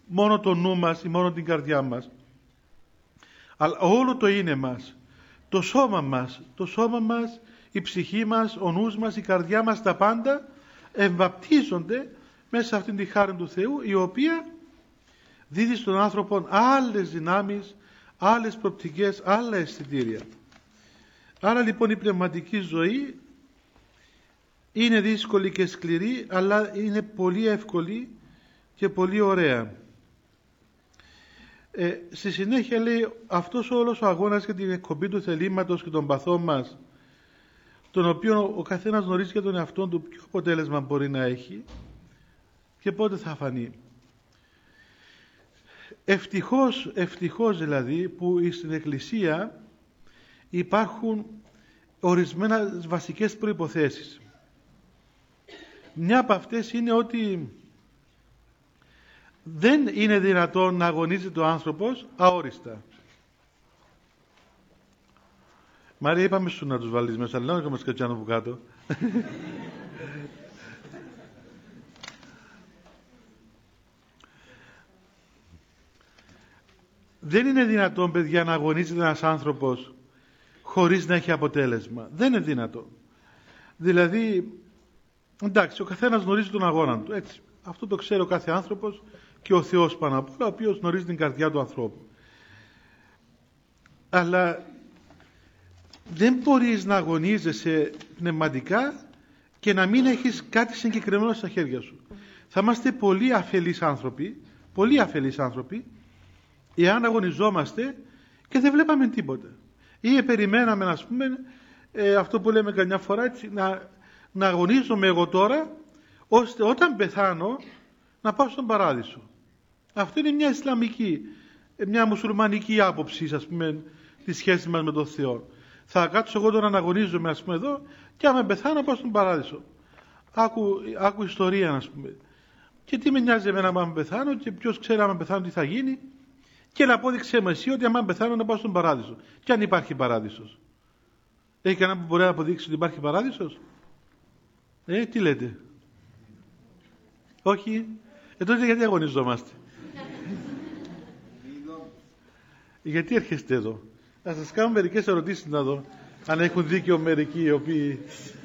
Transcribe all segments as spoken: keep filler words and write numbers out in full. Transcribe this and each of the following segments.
μόνο το νου μας ή μόνο την καρδιά μας, αλλά όλο το είναι μας, το σώμα μας, το σώμα μας, η ψυχή μας, ο νους μας, η καρδιά μας, τα πάντα εμβαπτίζονται μέσα σε αυτήν τη χάρη του Θεού, η οποία δίδει στον άνθρωπο άλλες δυνάμεις, άλλες προοπτικές, άλλα αισθητήρια. Άρα λοιπόν η πνευματική ζωή είναι δύσκολη και σκληρή, αλλά είναι πολύ εύκολη και πολύ ωραία. Ε, στη συνέχεια λέει, αυτός όλος ο αγώνας για την εκκομπή του θελήματος και των παθών μας, τον οποίο ο καθένας γνωρίζει για τον εαυτό του ποιο αποτέλεσμα μπορεί να έχει και πότε θα φανεί. Ευτυχώς, ευτυχώς δηλαδή που στην Εκκλησία υπάρχουν ορισμένα βασικές προϋποθέσεις. Μια από αυτές είναι ότι δεν είναι δυνατόν να αγωνίζεται ο άνθρωπος αόριστα. Μάρια, είπαμε σου να τους βάλεις μέσα, αλλά να μας κατσάνω από κάτω. Δεν είναι δυνατόν, παιδιά, να αγωνίζεται ένας άνθρωπος χωρίς να έχει αποτέλεσμα. Δεν είναι δυνατόν. Δηλαδή, εντάξει, ο καθένας γνωρίζει τον αγώνα του. Έτσι. Αυτό το ξέρει ο κάθε άνθρωπος και ο Θεός πάνω απ' όλα, ο οποίος γνωρίζει την καρδιά του ανθρώπου. Αλλά δεν μπορείς να αγωνίζεσαι πνευματικά και να μην έχεις κάτι συγκεκριμένο στα χέρια σου. Θα είμαστε πολύ αφελείς άνθρωποι, πολύ αφελείς άνθρωποι, εάν αγωνιζόμαστε και δεν βλέπαμε τίποτα. Ή περιμέναμε, ας πούμε, ε, αυτό που λέμε καμιά φορά, έτσι, να, να αγωνίζομαι εγώ τώρα, ώστε όταν πεθάνω να πάω στον παράδεισο. Αυτό είναι μια Ισλαμική, μια μουσουλμανική άποψη, ας πούμε, τη σχέση μας με τον Θεό. Θα κάτσω εγώ τώρα να αγωνίζομαι, ας πούμε, εδώ, και άμα πεθάνω να πάω στον παράδεισο. Άκου, άκου ιστορία, ας πούμε. Και τι με νοιάζει εμένα άμα πεθάνω, και ποιος ξέρει άμα πεθάνω τι θα γίνει. Και να απόδειξε μου εσύ ότι άμα πεθάνω να πάω στον παράδεισο. Και αν υπάρχει παράδεισος. Έχει κανένα που μπορεί να αποδείξει ότι υπάρχει παράδεισος? Ε, τι λέτε? Όχι. Ε, τότε γιατί αγωνιζόμαστε? Γιατί έρχεστε εδώ? Να σας κάνω μερικές ερωτήσεις να δω αν έχουν δίκιο μερικοί οι οποίοι...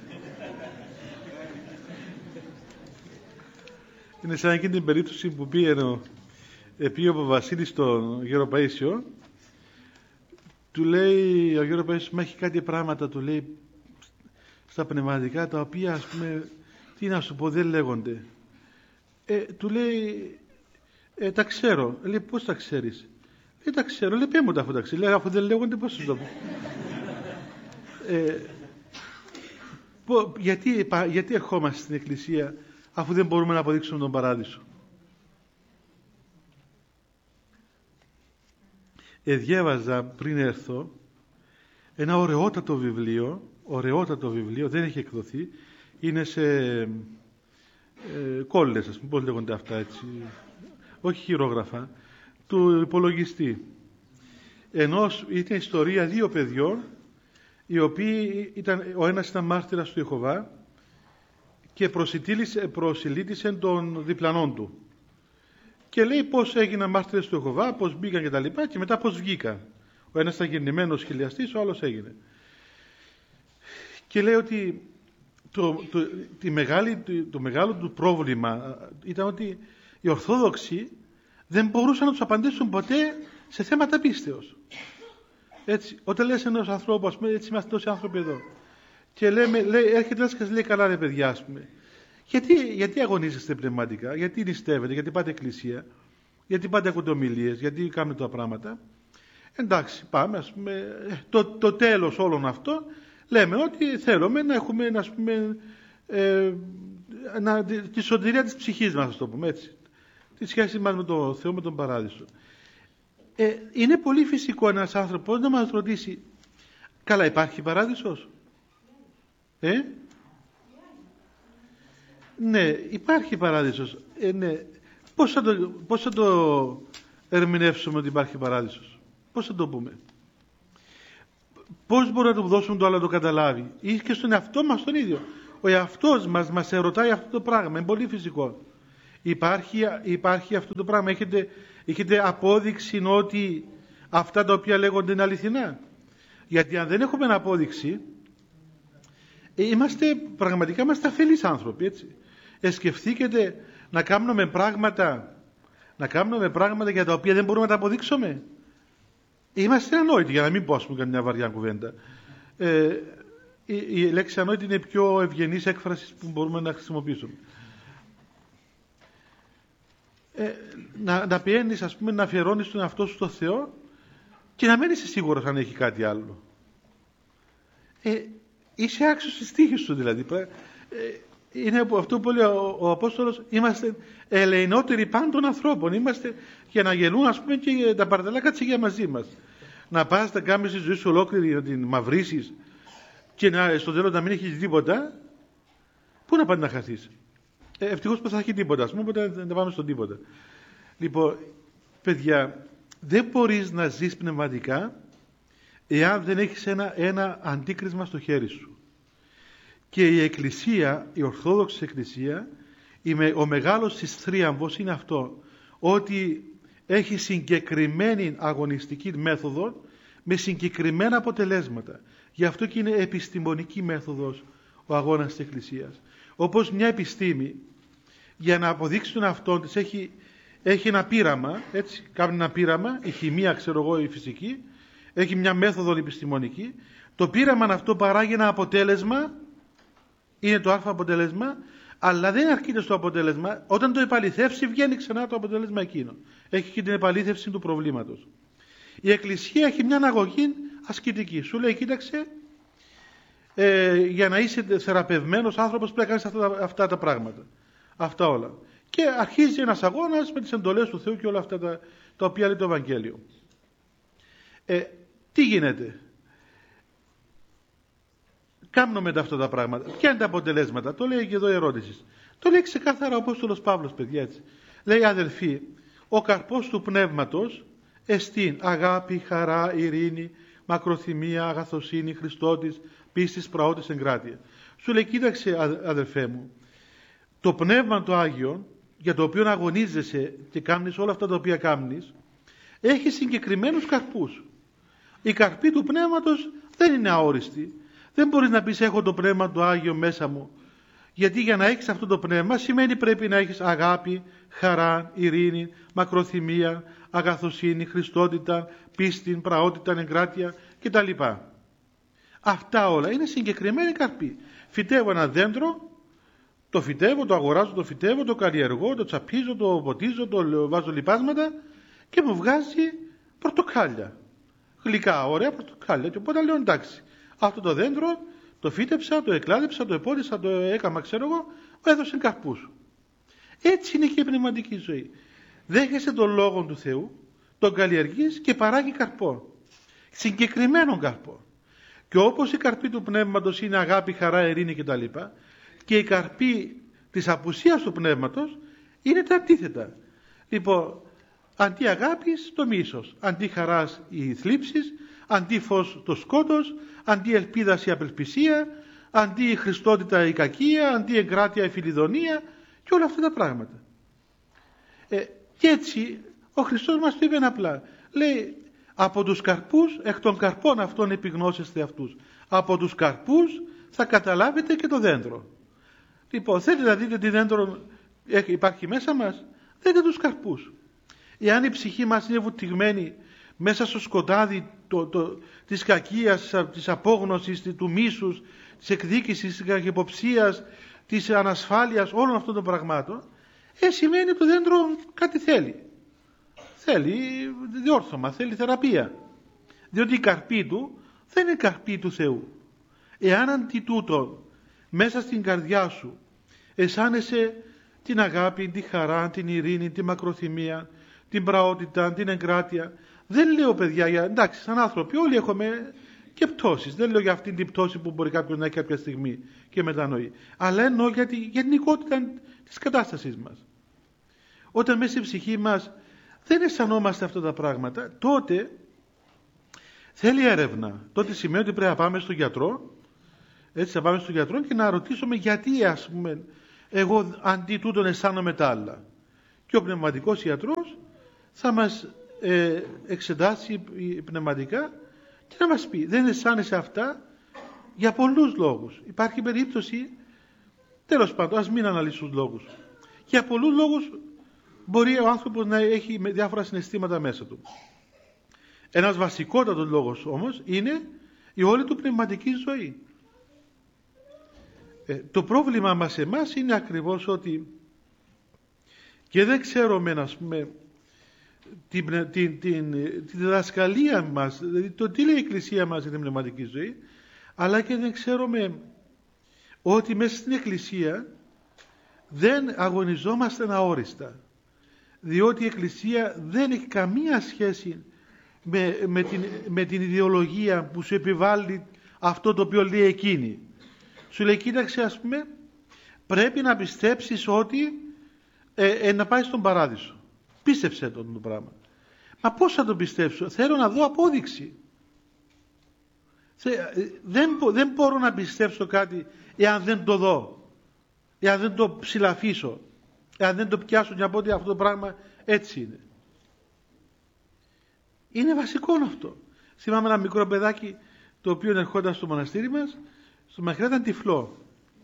Είναι σαν εκείνη την περίπτωση που πήγαινε Επί ο Βασίλης στον Γεροπαΐσιο, του λέει ο Γεροπαΐσιος, μα έχει κάτι πράγματα, του λέει, στα πνευματικά, τα οποία, ας πούμε, τι να σου πω, δεν λέγονται. Ε, του λέει, ε, τα ξέρω. Λέει, πώς τα ξέρεις? Λέει, τα ξέρω. Λέει, πέ μου τα αφού τα ξέρεις. Λέει, αφού δεν λέγονται, πώς σου το πω? ε, πω γιατί, γιατί ερχόμαστε στην Εκκλησία αφού δεν μπορούμε να αποδείξουμε τον παράδεισο? Εδιέβαζα πριν έρθω ένα ωραιότατο βιβλίο, ωραιότατο βιβλίο, δεν έχει εκδοθεί, είναι σε ε, κόλλες, ας πούμε, πώς λέγονται αυτά, έτσι, όχι χειρόγραφα, του υπολογιστή. Ενός ήταν ιστορία δύο παιδιών, οι οποίοι ήταν, ο ένας ήταν μάρτυρας του Ιεχωβά και προσιλήτησε τον διπλανόν του. Και λέει πώς έγιναν μάρτυρες του Ιεχωβά, πώς μπήκαν και τα λοιπά, και μετά πώς βγήκαν. Ο ένας ήταν γεννημένος χιλιαστής, ο άλλος έγινε. Και λέει ότι το, το, τη μεγάλη, το, το μεγάλο του πρόβλημα ήταν ότι οι Ορθόδοξοι δεν μπορούσαν να τους απαντήσουν ποτέ σε θέματα πίστεως. Έτσι, όταν λες ενός ανθρώπου, ας πούμε, έτσι είμαστε τόσοι άνθρωποι εδώ, και λέμε, λέει, έρχεται ένας και σας λέει, καλά ρε παιδιά, ας πούμε, Γιατί, γιατί αγωνίζεστε πνευματικά, γιατί νηστεύετε, γιατί πάτε εκκλησία, γιατί πάτε ακούτε ομιλίες, γιατί κάνετε τα πράγματα? Εντάξει, πάμε, ας πούμε, το, το τέλος όλων αυτών, λέμε ότι θέλουμε να έχουμε, ας πούμε, ε, να, τη σωτηρία της ψυχής μας, ας το πούμε έτσι, τη σχέση μας με τον Θεό, με τον Παράδεισο. Ε, είναι πολύ φυσικό ένας άνθρωπος να μας ρωτήσει, καλά, υπάρχει Παράδεισος? Ε? Ναι, υπάρχει Παράδεισος. Ε, ναι. Πώς θα το, πώς θα το ερμηνεύσουμε ότι υπάρχει Παράδεισος? Πώς θα το πούμε? Πώς μπορούμε να του δώσουμε το άλλο να το καταλάβει? Ή και στον εαυτό μας τον ίδιο. Ο εαυτός μας μας ερωτάει αυτό το πράγμα. Είναι πολύ φυσικό. Υπάρχει, υπάρχει αυτό το πράγμα. Έχετε, έχετε απόδειξη ότι αυτά τα οποία λέγονται είναι αληθινά? Γιατί αν δεν έχουμε απόδειξη, είμαστε, πραγματικά είμαστε αφελείς άνθρωποι, έτσι. Εσκεφθήκετε να κάνουμε πράγματα, να κάνουμε πράγματα για τα οποία δεν μπορούμε να τα αποδείξουμε. Είμαστε ανόητοι, για να μην πω, ας πούμε, καμιά βαριά κουβέντα. Ε, η, η λέξη ανόητη είναι η πιο ευγενής έκφραση που μπορούμε να χρησιμοποιήσουμε. Ε, να, να πιένεις, ας πούμε, να αφιερώνεις τον εαυτό σου στο Θεό και να μην είσαι σίγουρος αν έχει κάτι άλλο. Ε, είσαι άξιος της τύχης σου, δηλαδή. Ε, είναι αυτό που λέει ο, ο Απόστολος, είμαστε ελεηνότεροι πάντων ανθρώπων. Είμαστε για να γελούν, ας πούμε, και τα παρτελά τσιγιά μαζί μας. Να πας να κάνεις τη ζωή σου ολόκληρη, να την μαυρίσεις και να, στο τέλος να μην έχεις τίποτα, πού να πας να χαθείς? Ε, ευτυχώς που θα έχει τίποτα, ας πούμε, οπότε δεν πάμε στον τίποτα. Λοιπόν, παιδιά, δεν μπορείς να ζεις πνευματικά εάν δεν έχεις ένα, ένα αντίκρισμα στο χέρι σου. Και η Εκκλησία, η Ορθόδοξη Εκκλησία, ο μεγάλος της θρίαμβος είναι αυτό, ότι έχει συγκεκριμένη αγωνιστική μέθοδο με συγκεκριμένα αποτελέσματα. Γι' αυτό και είναι επιστημονική μέθοδος ο αγώνας της Εκκλησίας. Όπως μια επιστήμη, για να αποδείξει τον εαυτό της, έχει, έχει ένα πείραμα, έτσι, κάνει ένα πείραμα, η χημεία, ξέρω εγώ, η φυσική, έχει μια μέθοδο επιστημονική. Το πείραμα αυτό παράγει ένα αποτέλεσμα, είναι το α αποτέλεσμα, αλλά δεν αρκείται στο αποτέλεσμα. Όταν το επαληθεύσει, βγαίνει ξανά το αποτέλεσμα εκείνο. Έχει και την επαλήθευση του προβλήματος. Η Εκκλησία έχει μια αγωγή ασκητική. Σου λέει, κοίταξε, ε, για να είσαι θεραπευμένος άνθρωπος πρέπει να κάνεις αυτά, αυτά τα πράγματα. Αυτά όλα. Και αρχίζει ένας αγώνας με τις εντολές του Θεού και όλα αυτά τα, τα οποία λέει το Ευαγγέλιο. Ε, τι γίνεται? Κάνουμε τα αυτά τα πράγματα. Ποια είναι τα αποτελέσματα? Το λέει και εδώ η ερώτηση. Το λέει ξεκάθαρα ο Απόστολος Παύλος, παιδιά, έτσι. Λέει, αδελφοί, ο καρπός του πνεύματος εστίν αγάπη, χαρά, ειρήνη, μακροθυμία, αγαθοσύνη, Χριστότης, πίστης, πραότης, εγκράτεια. Σου λέει, κοίταξε, αδελφέ μου, το πνεύμα το Άγιο, για το οποίο αγωνίζεσαι και κάνεις όλα αυτά τα οποία κάνεις, έχει συγκεκριμένους καρπούς. Οι καρποί του πνεύματος δεν είναι αόριστοι. Δεν μπορείς να πεις έχω το πνεύμα το Άγιο μέσα μου. Γιατί για να έχεις αυτό το πνεύμα σημαίνει πρέπει να έχεις αγάπη, χαρά, ειρήνη, μακροθυμία, αγαθοσύνη, Χριστότητα, πίστη, πραότητα, εγκράτεια κτλ. Αυτά όλα είναι συγκεκριμένοι καρποί. Φυτεύω ένα δέντρο, το φυτεύω, το αγοράζω, το φυτεύω, το καλλιεργώ, το τσαπίζω, το ποτίζω, το βάζω λιπάσματα και μου βγάζει πορτοκάλια. Γλυκά, ωραία πορτοκάλια. Και οπότε λέω, εντάξει, αυτό το δέντρο το φύτεψα, το εκλάδεψα, το επότισα, το έκαμα, ξέρω εγώ, έδωσε καρπούς. Έτσι είναι και η πνευματική ζωή. Δέχεσαι τον Λόγο του Θεού, τον καλλιεργείς και παράγει καρπό. Συγκεκριμένο καρπό. Και όπως η καρπή του πνεύματος είναι αγάπη, χαρά, ειρήνη κτλ. Και η καρπή της απουσίας του πνεύματος είναι τα αντίθετα. Λοιπόν, αντί αγάπης το μίσος, αντί χαράς οι θλίψεις, αντί φως το σκότος, αντί ελπίδας η απελπισία, αντί χριστότητα η κακία, αντί εγκράτεια η φιλιδονία και όλα αυτά τα πράγματα. Ε, και έτσι ο Χριστός μας το είπε απλά. Λέει, από τους καρπούς, εκ των καρπών αυτών επιγνώσεστε αυτούς. Από τους καρπούς θα καταλάβετε και το δέντρο. Λοιπόν, θέλετε να δείτε τι δέντρο υπάρχει μέσα μας? Δείτε τους καρπούς. Εάν η ψυχή μας είναι βουτυγμένη μέσα στο σκοτάδι το, το, της κακίας, της απόγνωσης, του μίσους, της εκδίκησης, της καχυποψίας, της ανασφάλειας, όλων αυτών των πραγμάτων, ε, σημαίνει ότι το δέντρο κάτι θέλει. Θέλει διόρθωμα, θέλει θεραπεία. Διότι η καρπή του δεν είναι καρπή του Θεού. Εάν αντί τούτο μέσα στην καρδιά σου αισθάνεσαι την αγάπη, τη χαρά, την ειρήνη, τη μακροθυμία, την πραότητα, την εγκράτεια. Δεν λέω, παιδιά, για, εντάξει, σαν άνθρωποι όλοι έχουμε και πτώσεις. Δεν λέω για αυτήν την πτώση που μπορεί κάποιος να έχει κάποια στιγμή και μετανοεί. Αλλά εννοώ για την γενικότητα της κατάστασης μας. Όταν μέσα στην ψυχή μας δεν αισθανόμαστε αυτά τα πράγματα, τότε θέλει έρευνα. Τότε σημαίνει ότι πρέπει να πάμε στον γιατρό, έτσι, να πάμε στον γιατρό και να ρωτήσουμε γιατί, ας πούμε, εγώ αντί τούτον αισθάνομαι τα άλλα. Και ο πνευματικός ιατρός θα μας ε, εξετάσει πνευματικά και να μας πει, δεν αισθάνεσαι αυτά για πολλούς λόγους. Υπάρχει περίπτωση, τέλος πάντων, ας μην αναλύσουν τους λόγους. Για πολλούς λόγους μπορεί ο άνθρωπος να έχει διάφορα συναισθήματα μέσα του. Ένας βασικότατος λόγος όμως είναι η όλη του πνευματική ζωή. Ε, το πρόβλημα μας εμάς είναι ακριβώς ότι και δεν ξέρουμε, ας πούμε, την, την, την, την διδασκαλία μας, δηλαδή το τι λέει η Εκκλησία μας για την πνευματική ζωή, αλλά και δεν ξέρουμε ότι μέσα στην Εκκλησία δεν αγωνιζόμαστε αόριστα, διότι η Εκκλησία δεν έχει καμία σχέση με, με, την, με την ιδεολογία που σου επιβάλλει αυτό το οποίο λέει εκείνη. Σου λέει, κοίταξε, ας πούμε, πρέπει να πιστέψεις ότι ε, ε, να πάει στον παράδεισο. Πίστεψε το, το πράγμα. Μα πώς θα το πιστέψω? Θέλω να δω απόδειξη. Δεν, δεν μπορώ να πιστέψω κάτι εάν δεν το δω, εάν δεν το ψηλαφίσω, εάν δεν το πιάσω και να πω ότι αυτό το πράγμα έτσι είναι. Είναι βασικό αυτό. Θυμάμαι ένα μικρό παιδάκι το οποίο ερχόταν στο μοναστήρι μας, στο μακριά ήταν τυφλό,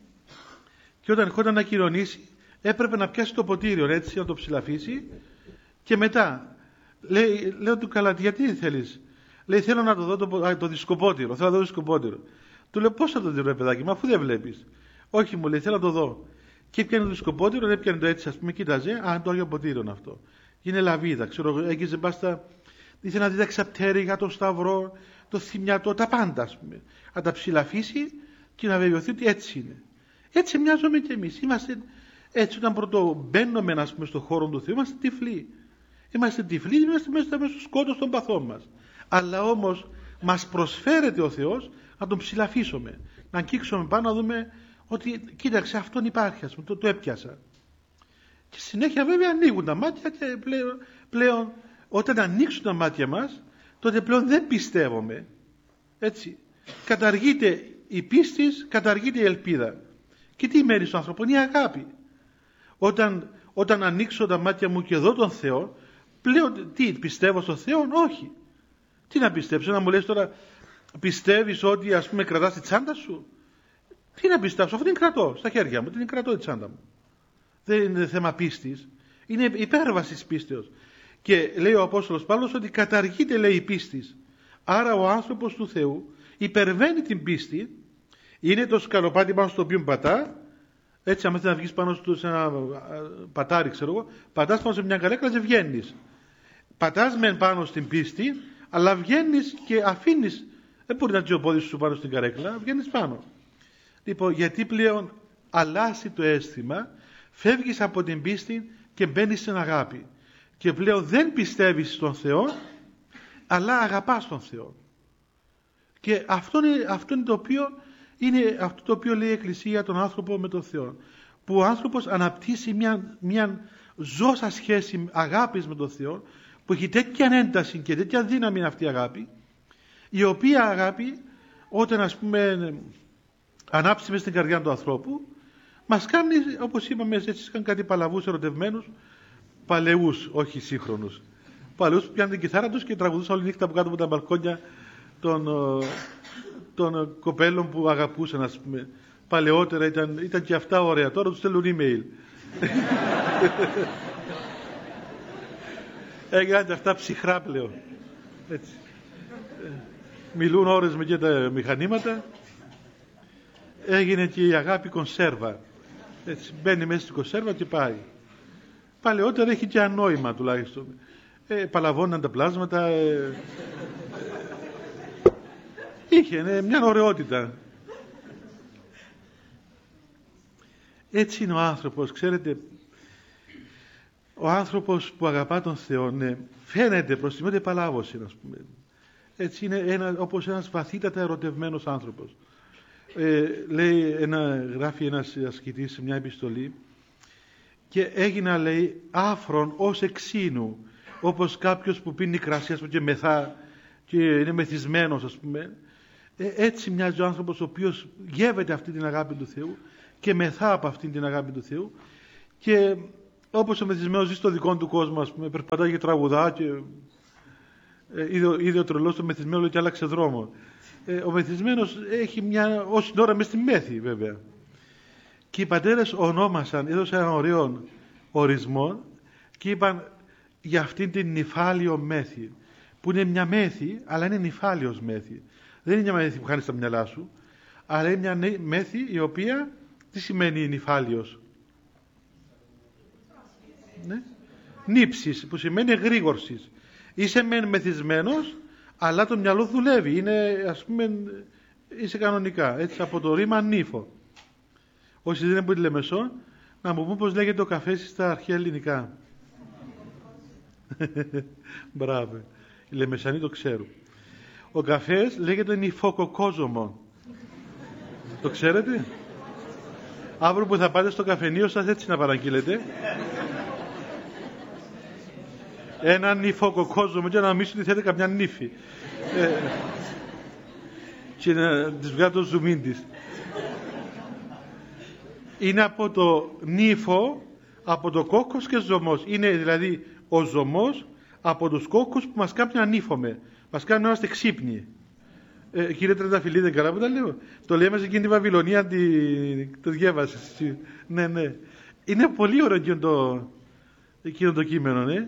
και όταν ερχόταν να κοινωνήσει έπρεπε να πιάσει το ποτήριο έτσι, να το ψηλαφίσει, και μετά λέει, λέω του, καλά, γιατί θέλεις? Λέει, θέλω να το δω το, το δισκοπότηρο, θέλω να δω το δισκοπότηρο. Του λέω, πώς θα το δει, ρε παιδάκι, μα αφού δεν βλέπεις? Όχι, μου λέει, θέλω να το δω. Και έπιανε το δισκοπότηρο, έπιανε το έτσι, ας πούμε, κοίταζε, α, το Άγιο Ποτήριο είναι αυτό. Είναι λαβίδα, ξέρω, έγγιζε μπάστα, ήθελε να δει τα ξαπτέρυγα, το σταυρό, το θυμιατό, τα πάντα, ας πούμε. Να τα ψηλαφίσει και να βεβαιωθεί ότι έτσι είναι. Έτσι μοιάζουμε κι εμείς. Είμαστε έτσι, όταν πρώτο μπαίνουμε, ας πούμε, στον χώρο του Θεού, είμαστε τυφλοί. Είμαστε τυφλοί, είμαστε μέσα στο σκότος των παθών μας. Αλλά όμως μας προσφέρεται ο Θεός να τον ψηλαφίσουμε, να αγγίξουμε πάνω, να δούμε ότι κοίταξε, αυτόν υπάρχει, ας πούμε, το, το έπιασα. Και συνέχεια βέβαια ανοίγουν τα μάτια και πλέον, πλέον όταν ανοίξουν τα μάτια μας, τότε πλέον δεν πιστεύουμε. Έτσι. Καταργείται η πίστη, καταργείται η ελπίδα. Και τι μένει στον άνθρωπο? Είναι η αγάπη. Όταν, όταν ανοίξω τα μάτια μου και δω τον Θεό, πλέον τι, πιστεύω στον Θεό? Όχι. Τι να πιστέψω? Να μου λες τώρα, πιστεύεις ότι, ας πούμε, κρατάς τη τσάντα σου? Τι να πιστέψω? Αυτό την κρατώ στα χέρια μου, την κρατώ τη τσάντα μου. Δεν είναι θέμα πίστης, είναι υπέρβαση της πίστεως. Και λέει ο Απόστολος Παύλος ότι καταργείται, λέει, η πίστης. Άρα ο άνθρωπος του Θεού υπερβαίνει την πίστη, είναι το σκαλοπάτι πάνω στο οποίο πατά. Έτσι, αν θέλει να βγεις πάνω στο, σε ένα πατάρι, ξέρω εγώ, πατάς πάνω σε μια καρέκλα και βγαίνεις. Πατάς μεν πάνω στην πίστη, αλλά βγαίνεις και αφήνεις. Δεν μπορεί να τσει ο πόδι σου πάνω στην καρέκλα, βγαίνεις πάνω. Λοιπόν, γιατί πλέον αλλάζει το αίσθημα, φεύγεις από την πίστη και μπαίνεις στην αγάπη. Και πλέον δεν πιστεύεις στον Θεό, αλλά αγαπάς τον Θεό. Και αυτό είναι, αυτό είναι το οποίο είναι αυτό το οποίο λέει η Εκκλησία τον άνθρωπο με τον Θεό. Που ο άνθρωπος αναπτύσσει μια, μια ζώσα σχέση αγάπης με τον Θεό, που έχει τέτοια ένταση και τέτοια δύναμη αυτή η αγάπη, η οποία αγάπη όταν, ας πούμε, ανάψει μες στην καρδιά του ανθρώπου, μας κάνει, όπως είπαμε, έτσι, κάνει κάτι παλαβούς ερωτευμένους, παλαιούς, όχι σύγχρονους. Παλαιούς που πιάνουν την κιθάρα τους και τραγουδούσαν όλη νύχτα από κάτω από τα μπαλκόνια των, των κοπέλων που αγαπούσαν, ας πούμε. Παλαιότερα ήταν, ήταν και αυτά ωραία, τώρα τους στέλνουν email. Έγιναν και αυτά ψυχρά πλέον. Έτσι. Μιλούν ώρες με και τα μηχανήματα. Έγινε και η αγάπη κονσέρβα. Έτσι, μπαίνει μέσα στην κονσέρβα και πάει. Παλαιότερα έχει και ανόημα τουλάχιστον. Ε, παλαβώναν τα πλάσματα. Ε, ε, είχε ε, μια ωραιότητα. Έτσι είναι ο άνθρωπος, ξέρετε. Ο άνθρωπος που αγαπά τον Θεό, ναι, φαίνεται προς τη μόνη παλάβωση, ας πούμε. Έτσι είναι ένα, όπως ένας βαθύτατα ερωτευμένος άνθρωπος. Ε, λέει, ένα, γράφει ένας ασκητής σε μια επιστολή, και έγινα, λέει, άφρον ως εξήνου, όπως κάποιος που πίνει κρασί, ας πούμε, και μεθά και είναι μεθυσμένος, ας πούμε. Ε, έτσι μοιάζει ο άνθρωπος ο οποίος γεύεται αυτή την αγάπη του Θεού και μεθά από αυτή την αγάπη του Θεού, και Όπως ο μεθυσμένος ζει στο δικό του κόσμο, ας πούμε, περπατάει και τραγουδά και ε, είδε, είδε ο τρελός το μεθυσμένο και άλλαξε δρόμο. Ε, ο μεθυσμένος έχει μια όση ώρα μες στη μέθη βέβαια. Και οι πατέρες ονόμασαν, έδωσαν ένα ωραίο ορισμό και είπαν για αυτήν την νυφάλιο μέθη, που είναι μια μέθη αλλά είναι νυφάλιος μέθη. Δεν είναι μια μέθη που χάνει στα μυαλά σου, αλλά είναι μια μέθη η οποία, τι σημαίνει νυφάλιος? Ναι. Νύψης, που σημαίνει εγρήγορσης. Είσαι μεν μεθυσμένος, αλλά το μυαλό δουλεύει, είναι, ας πούμε, είσαι κανονικά, έτσι, από το ρήμα νύφο. Όσοι δεν είναι από τη Λεμεσό, να μου πούν πώς λέγεται ο καφές στα αρχαία ελληνικά. Μπράβο, οι Λεμεσανοί το ξέρουν. Ο καφές λέγεται νυφοκοκόζωμο. Το ξέρετε? Αύριο που θα πάτε στο καφενείο σας, έτσι να παραγγείλετε. Ένα νυφοκοκόζωμο και να νομίσετε ότι θέλετε καμιά νύφη. ε, και να της βγάλω το ζουμίν της. Είναι από το νύφο, από το κόκκος και ζωμός. Είναι δηλαδή ο ζωμός από τους κόκκους που μας κάνουν ανήφομε. Μας κάνουν να είμαστε ξύπνοι. Ε, κύριε Τρενταφυλλή, δεν καλά που τα λέω? Το λέμε σε εκείνη τη Βαβυλωνία, τη, το διέβασες. Ναι, ναι. Είναι πολύ ωραίο εκείνο το, εκείνο το κείμενο, ναι.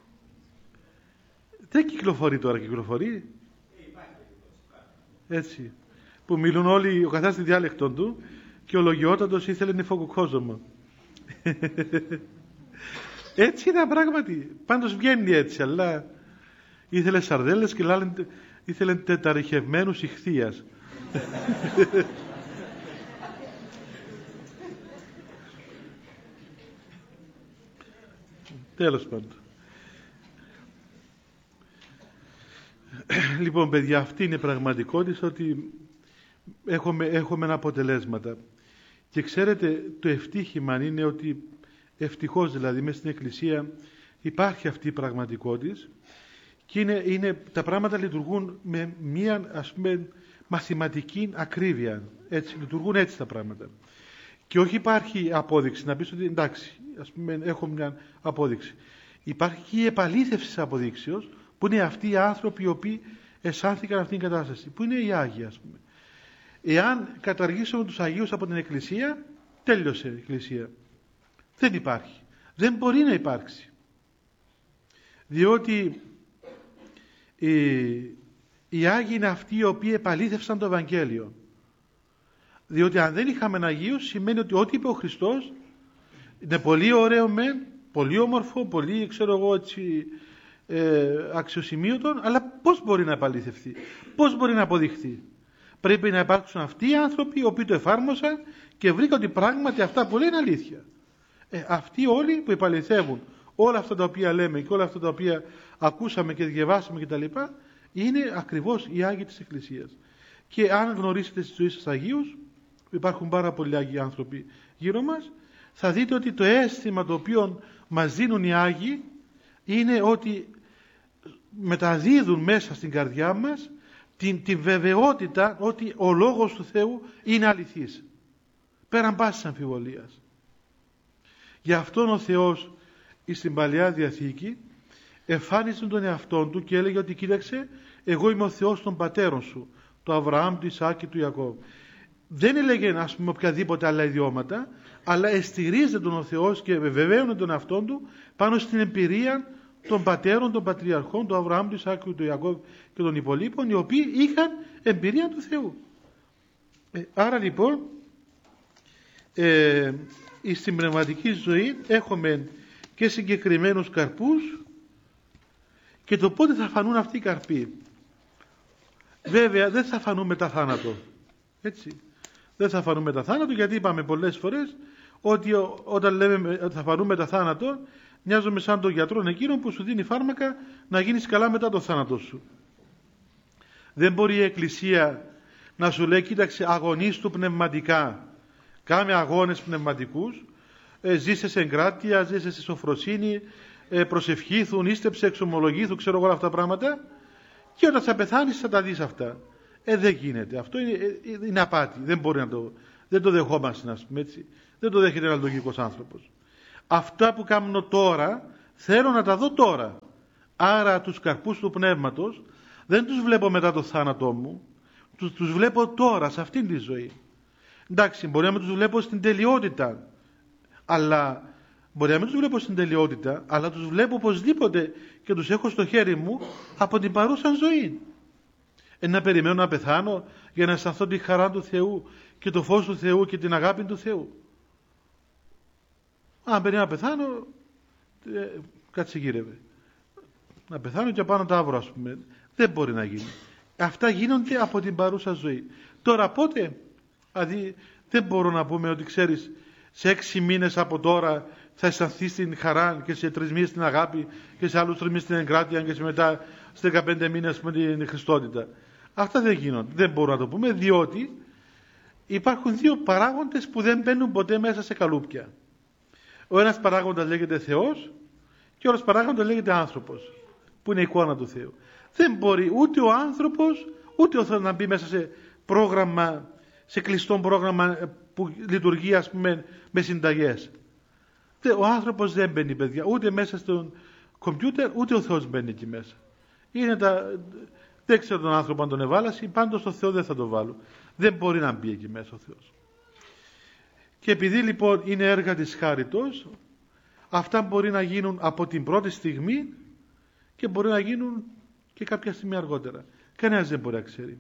Δεν κυκλοφορεί τώρα, κυκλοφορεί. Έτσι. Που μιλούν όλοι, ο καθένας στη διάλεκτο του, και ο λογιότατος ήθελε νυφοκοκόζωμο. Έτσι ήταν πράγματι. Πάντως βγαίνει έτσι, αλλά ήθελε σαρδέλες και λάλε, ήθελε τεταριχευμένους ηχθείας. Τέλος πάντων. Λοιπόν, παιδιά, αυτή είναι η πραγματικότητα, ότι έχουμε, έχουμε αποτελέσματα. Και ξέρετε, το ευτύχημα είναι ότι ευτυχώς δηλαδή μέσα στην Εκκλησία υπάρχει αυτή η πραγματικότητα και είναι, είναι, τα πράγματα λειτουργούν με μία, ας πούμε, μαθηματική ακρίβεια. Έτσι, λειτουργούν έτσι τα πράγματα. Και όχι υπάρχει απόδειξη, να πεις ότι εντάξει, ας πούμε, έχω μια απόδειξη. Υπάρχει και η επαλήθευση της αποδείξεως, που είναι αυτοί οι άνθρωποι οι οποίοι αισθάνθηκαν αυτήν την κατάσταση, που είναι οι Άγιοι, ας πούμε. Εάν καταργήσουμε τους Αγίους από την Εκκλησία, τέλειωσε η Εκκλησία. Δεν υπάρχει. Δεν μπορεί να υπάρξει. Διότι οι, οι Άγιοι είναι αυτοί οι οποίοι επαλήθευσαν το Ευαγγέλιο. Διότι αν δεν είχαμε Αγίους, σημαίνει ότι ό,τι είπε ο Χριστός είναι πολύ ωραίο μεν, πολύ όμορφο, πολύ, ξέρω εγώ, έτσι, ε, αξιοσημείωτο, αλλά πώς μπορεί να επαληθευτεί, πώς μπορεί να αποδειχθεί? Πρέπει να υπάρξουν αυτοί οι άνθρωποι οι οποίοι το εφάρμοσαν και βρήκαν ότι πράγματι αυτά που λέει είναι αλήθεια. Ε, αυτοί όλοι που επαληθεύουν όλα αυτά τα οποία λέμε και όλα αυτά τα οποία ακούσαμε και διαβάσαμε κτλ. Είναι ακριβώς οι Άγιοι της Εκκλησίας. Και αν γνωρίσετε στη ζωή σας Αγίους, υπάρχουν πάρα πολλοί Άγιοι άνθρωποι γύρω μας, θα δείτε ότι το αίσθημα το οποίο μας δίνουν οι Άγιοι είναι ότι μεταδίδουν μέσα στην καρδιά μας την, την βεβαιότητα ότι ο Λόγος του Θεού είναι αληθής, πέραν πάσης αμφιβολίας. Γι' αυτόν ο Θεός στην Παλαιά Διαθήκη εμφάνιζε τον εαυτόν του και έλεγε ότι κοίταξε, εγώ είμαι ο Θεός των πατέρων σου, του Αβραάμ, του Ισαάκ και του Ιακώβ. Δεν έλεγε, ας πούμε, οποιαδήποτε άλλα ιδιώματα, αλλά εστηρίζεται τον ο Θεός και βεβαίωνε τον εαυτόν του πάνω στην εμπειρία των πατέρων, των πατριαρχών, του Αβραάμ, του Ισαάκ, του Ιακώβ και των υπολείπων, οι οποίοι είχαν εμπειρία του Θεού. Ε, άρα λοιπόν, ε, στην πνευματική ζωή έχουμε και συγκεκριμένους καρπούς και το πότε θα φανούν αυτοί οι καρποί. Βέβαια δεν θα φανούν μετά θάνατο. Έτσι. Δεν θα φανούν μετά θάνατο, γιατί είπαμε πολλές φορές ότι όταν λέμε ότι θα φανούν μετά θάνατο, μοιάζουμε σαν τον γιατρό εκείνο που σου δίνει φάρμακα να γίνεις καλά μετά το θάνατο σου. Δεν μπορεί η Εκκλησία να σου λέει κοίταξε, αγωνίσου πνευματικά, κάμε αγώνες πνευματικούς, ε, ζήσε σε εγκράτεια, ζήσε σε σοφροσύνη, ε, προσευχήθουν, ίστεψε, εξομολογήθουν, ξέρω εγώ όλα αυτά τα πράγματα, και όταν θα πεθάνεις θα τα δεις αυτά. Ε, δεν γίνεται. Αυτό είναι, ε, είναι απάτη. Δεν μπορεί να το, δεν το δεχόμαστε, να πούμε έτσι. Δεν το δέχεται ένας λογικός άνθρωπος. Αυτά που κάνω τώρα θέλω να τα δω τώρα. Άρα τους καρπούς του πνεύματος δεν τους βλέπω μετά το θάνατό μου, τους, τους βλέπω τώρα, σε αυτήν τη ζωή. Εντάξει, μπορεί να μην τους βλέπω στην τελειότητα, αλλά μπορεί να μην τους βλέπω στην τελειότητα, αλλά τους βλέπω οπωσδήποτε και τους έχω στο χέρι μου από την παρούσα ζωή. Ε, να περιμένω να πεθάνω για να αισθανθώ τη χαρά του Θεού και το φως του Θεού και την αγάπη του Θεού. Αν περιμένω να πεθάνω, ε, κάτσε γύρευε. Να πεθάνω και πάνω τα αύριο, ας πούμε. Δεν μπορεί να γίνει. Αυτά γίνονται από την παρούσα ζωή. Τώρα πότε, δηλαδή δεν μπορώ να πούμε ότι ξέρεις, σε έξι μήνες από τώρα θα αισθανθείς την χαρά και σε τρεις μήνες την αγάπη και σε άλλους τρεις μήνες την εγκράτεια και σε μετά σε δεκαπέντε μήνες με την Χριστότητα. Αυτά δεν γίνονται. Δεν μπορούμε να το πούμε, διότι υπάρχουν δύο παράγοντες που δεν μπαίνουν ποτέ μέσα σε καλούπια. Ο ένας παράγοντας λέγεται Θεός και ο άλλος παράγοντας λέγεται άνθρωπος, που είναι η εικόνα του Θεού. Δεν μπορεί ούτε ο άνθρωπος ούτε ο Θεός να μπει μέσα σε πρόγραμμα, σε κλειστό πρόγραμμα που λειτουργεί, ας πούμε, με συνταγές. Ο άνθρωπος δεν μπαίνει, παιδιά, ούτε μέσα στον κομπιούτερ, ούτε ο Θεός μπαίνει εκεί μέσα. Είναι τα... Δεν ξέρω τον άνθρωπο αν τον εβάλασε, πάντως το Θεό δεν θα τον βάλω. Δεν μπορεί να μπει εκεί μέσα ο Θεός. Και επειδή λοιπόν είναι έργα της χάριτος, αυτά μπορεί να γίνουν από την πρώτη στιγμή και μπορεί να γίνουν και κάποια στιγμή αργότερα. Κανένας δεν μπορεί να ξέρει.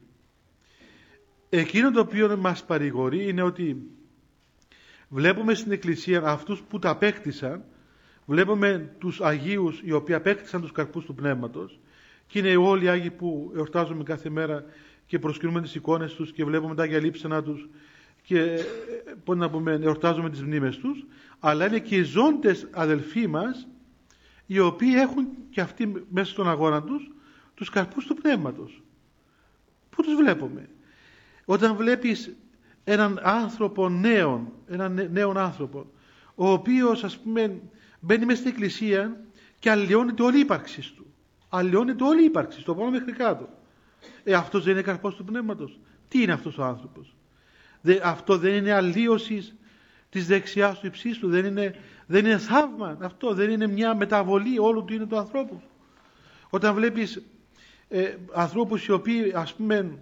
Εκείνο το οποίο μας παρηγορεί είναι ότι βλέπουμε στην Εκκλησία αυτούς που τα απέκτησαν, βλέπουμε τους Αγίους οι οποίοι απέκτησαν τους καρπούς του Πνεύματος, και είναι όλοι οι Άγιοι που εορτάζουμε κάθε μέρα και προσκυνούμε τις εικόνες τους και βλέπουμε τα Άγια Λείψανα τους και πώς να πούμε, εορτάζουμε τις μνήμες τους, αλλά είναι και οι ζώντες αδελφοί μας οι οποίοι έχουν και αυτοί μέσα στον αγώνα τους τους καρπούς του Πνεύματος. Πού τους βλέπουμε? Όταν βλέπεις έναν άνθρωπο νέον, έναν νέον άνθρωπο, ο οποίος, ας πούμε, μπαίνει μέσα στην Εκκλησία και αλλοιώνεται όλη η ύπαρξη του. Αλλοιώνεται όλη η ύπαρξη, στο πάνω μέχρι κάτω. Ε, αυτός δεν είναι καρπός του Πνεύματος? Τι είναι αυτός ο άνθρωπος? Δε, αυτό δεν είναι αλλοίωση της δεξιάς του υψίστου? Δεν είναι, δεν είναι θαύμα αυτό? Δεν είναι μια μεταβολή όλου του είναι του ανθρώπου? Όταν βλέπεις ε, ανθρώπους οι οποίοι, ας πούμε,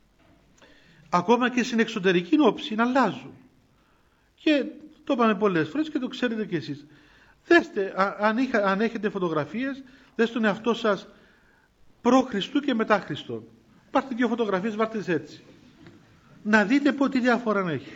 ακόμα και στην εξωτερική όψη να αλλάζουν, και το είπαμε πολλές φορές και το ξέρετε κι εσείς. Δέστε, α, αν, είχα, αν έχετε φωτογραφίες, δέστε τον εαυτό σας προ Χριστού και μετά Χριστόν. Πάρτε δύο φωτογραφίες, βάρτε τις έτσι. Να δείτε πω τι διαφορά έχει.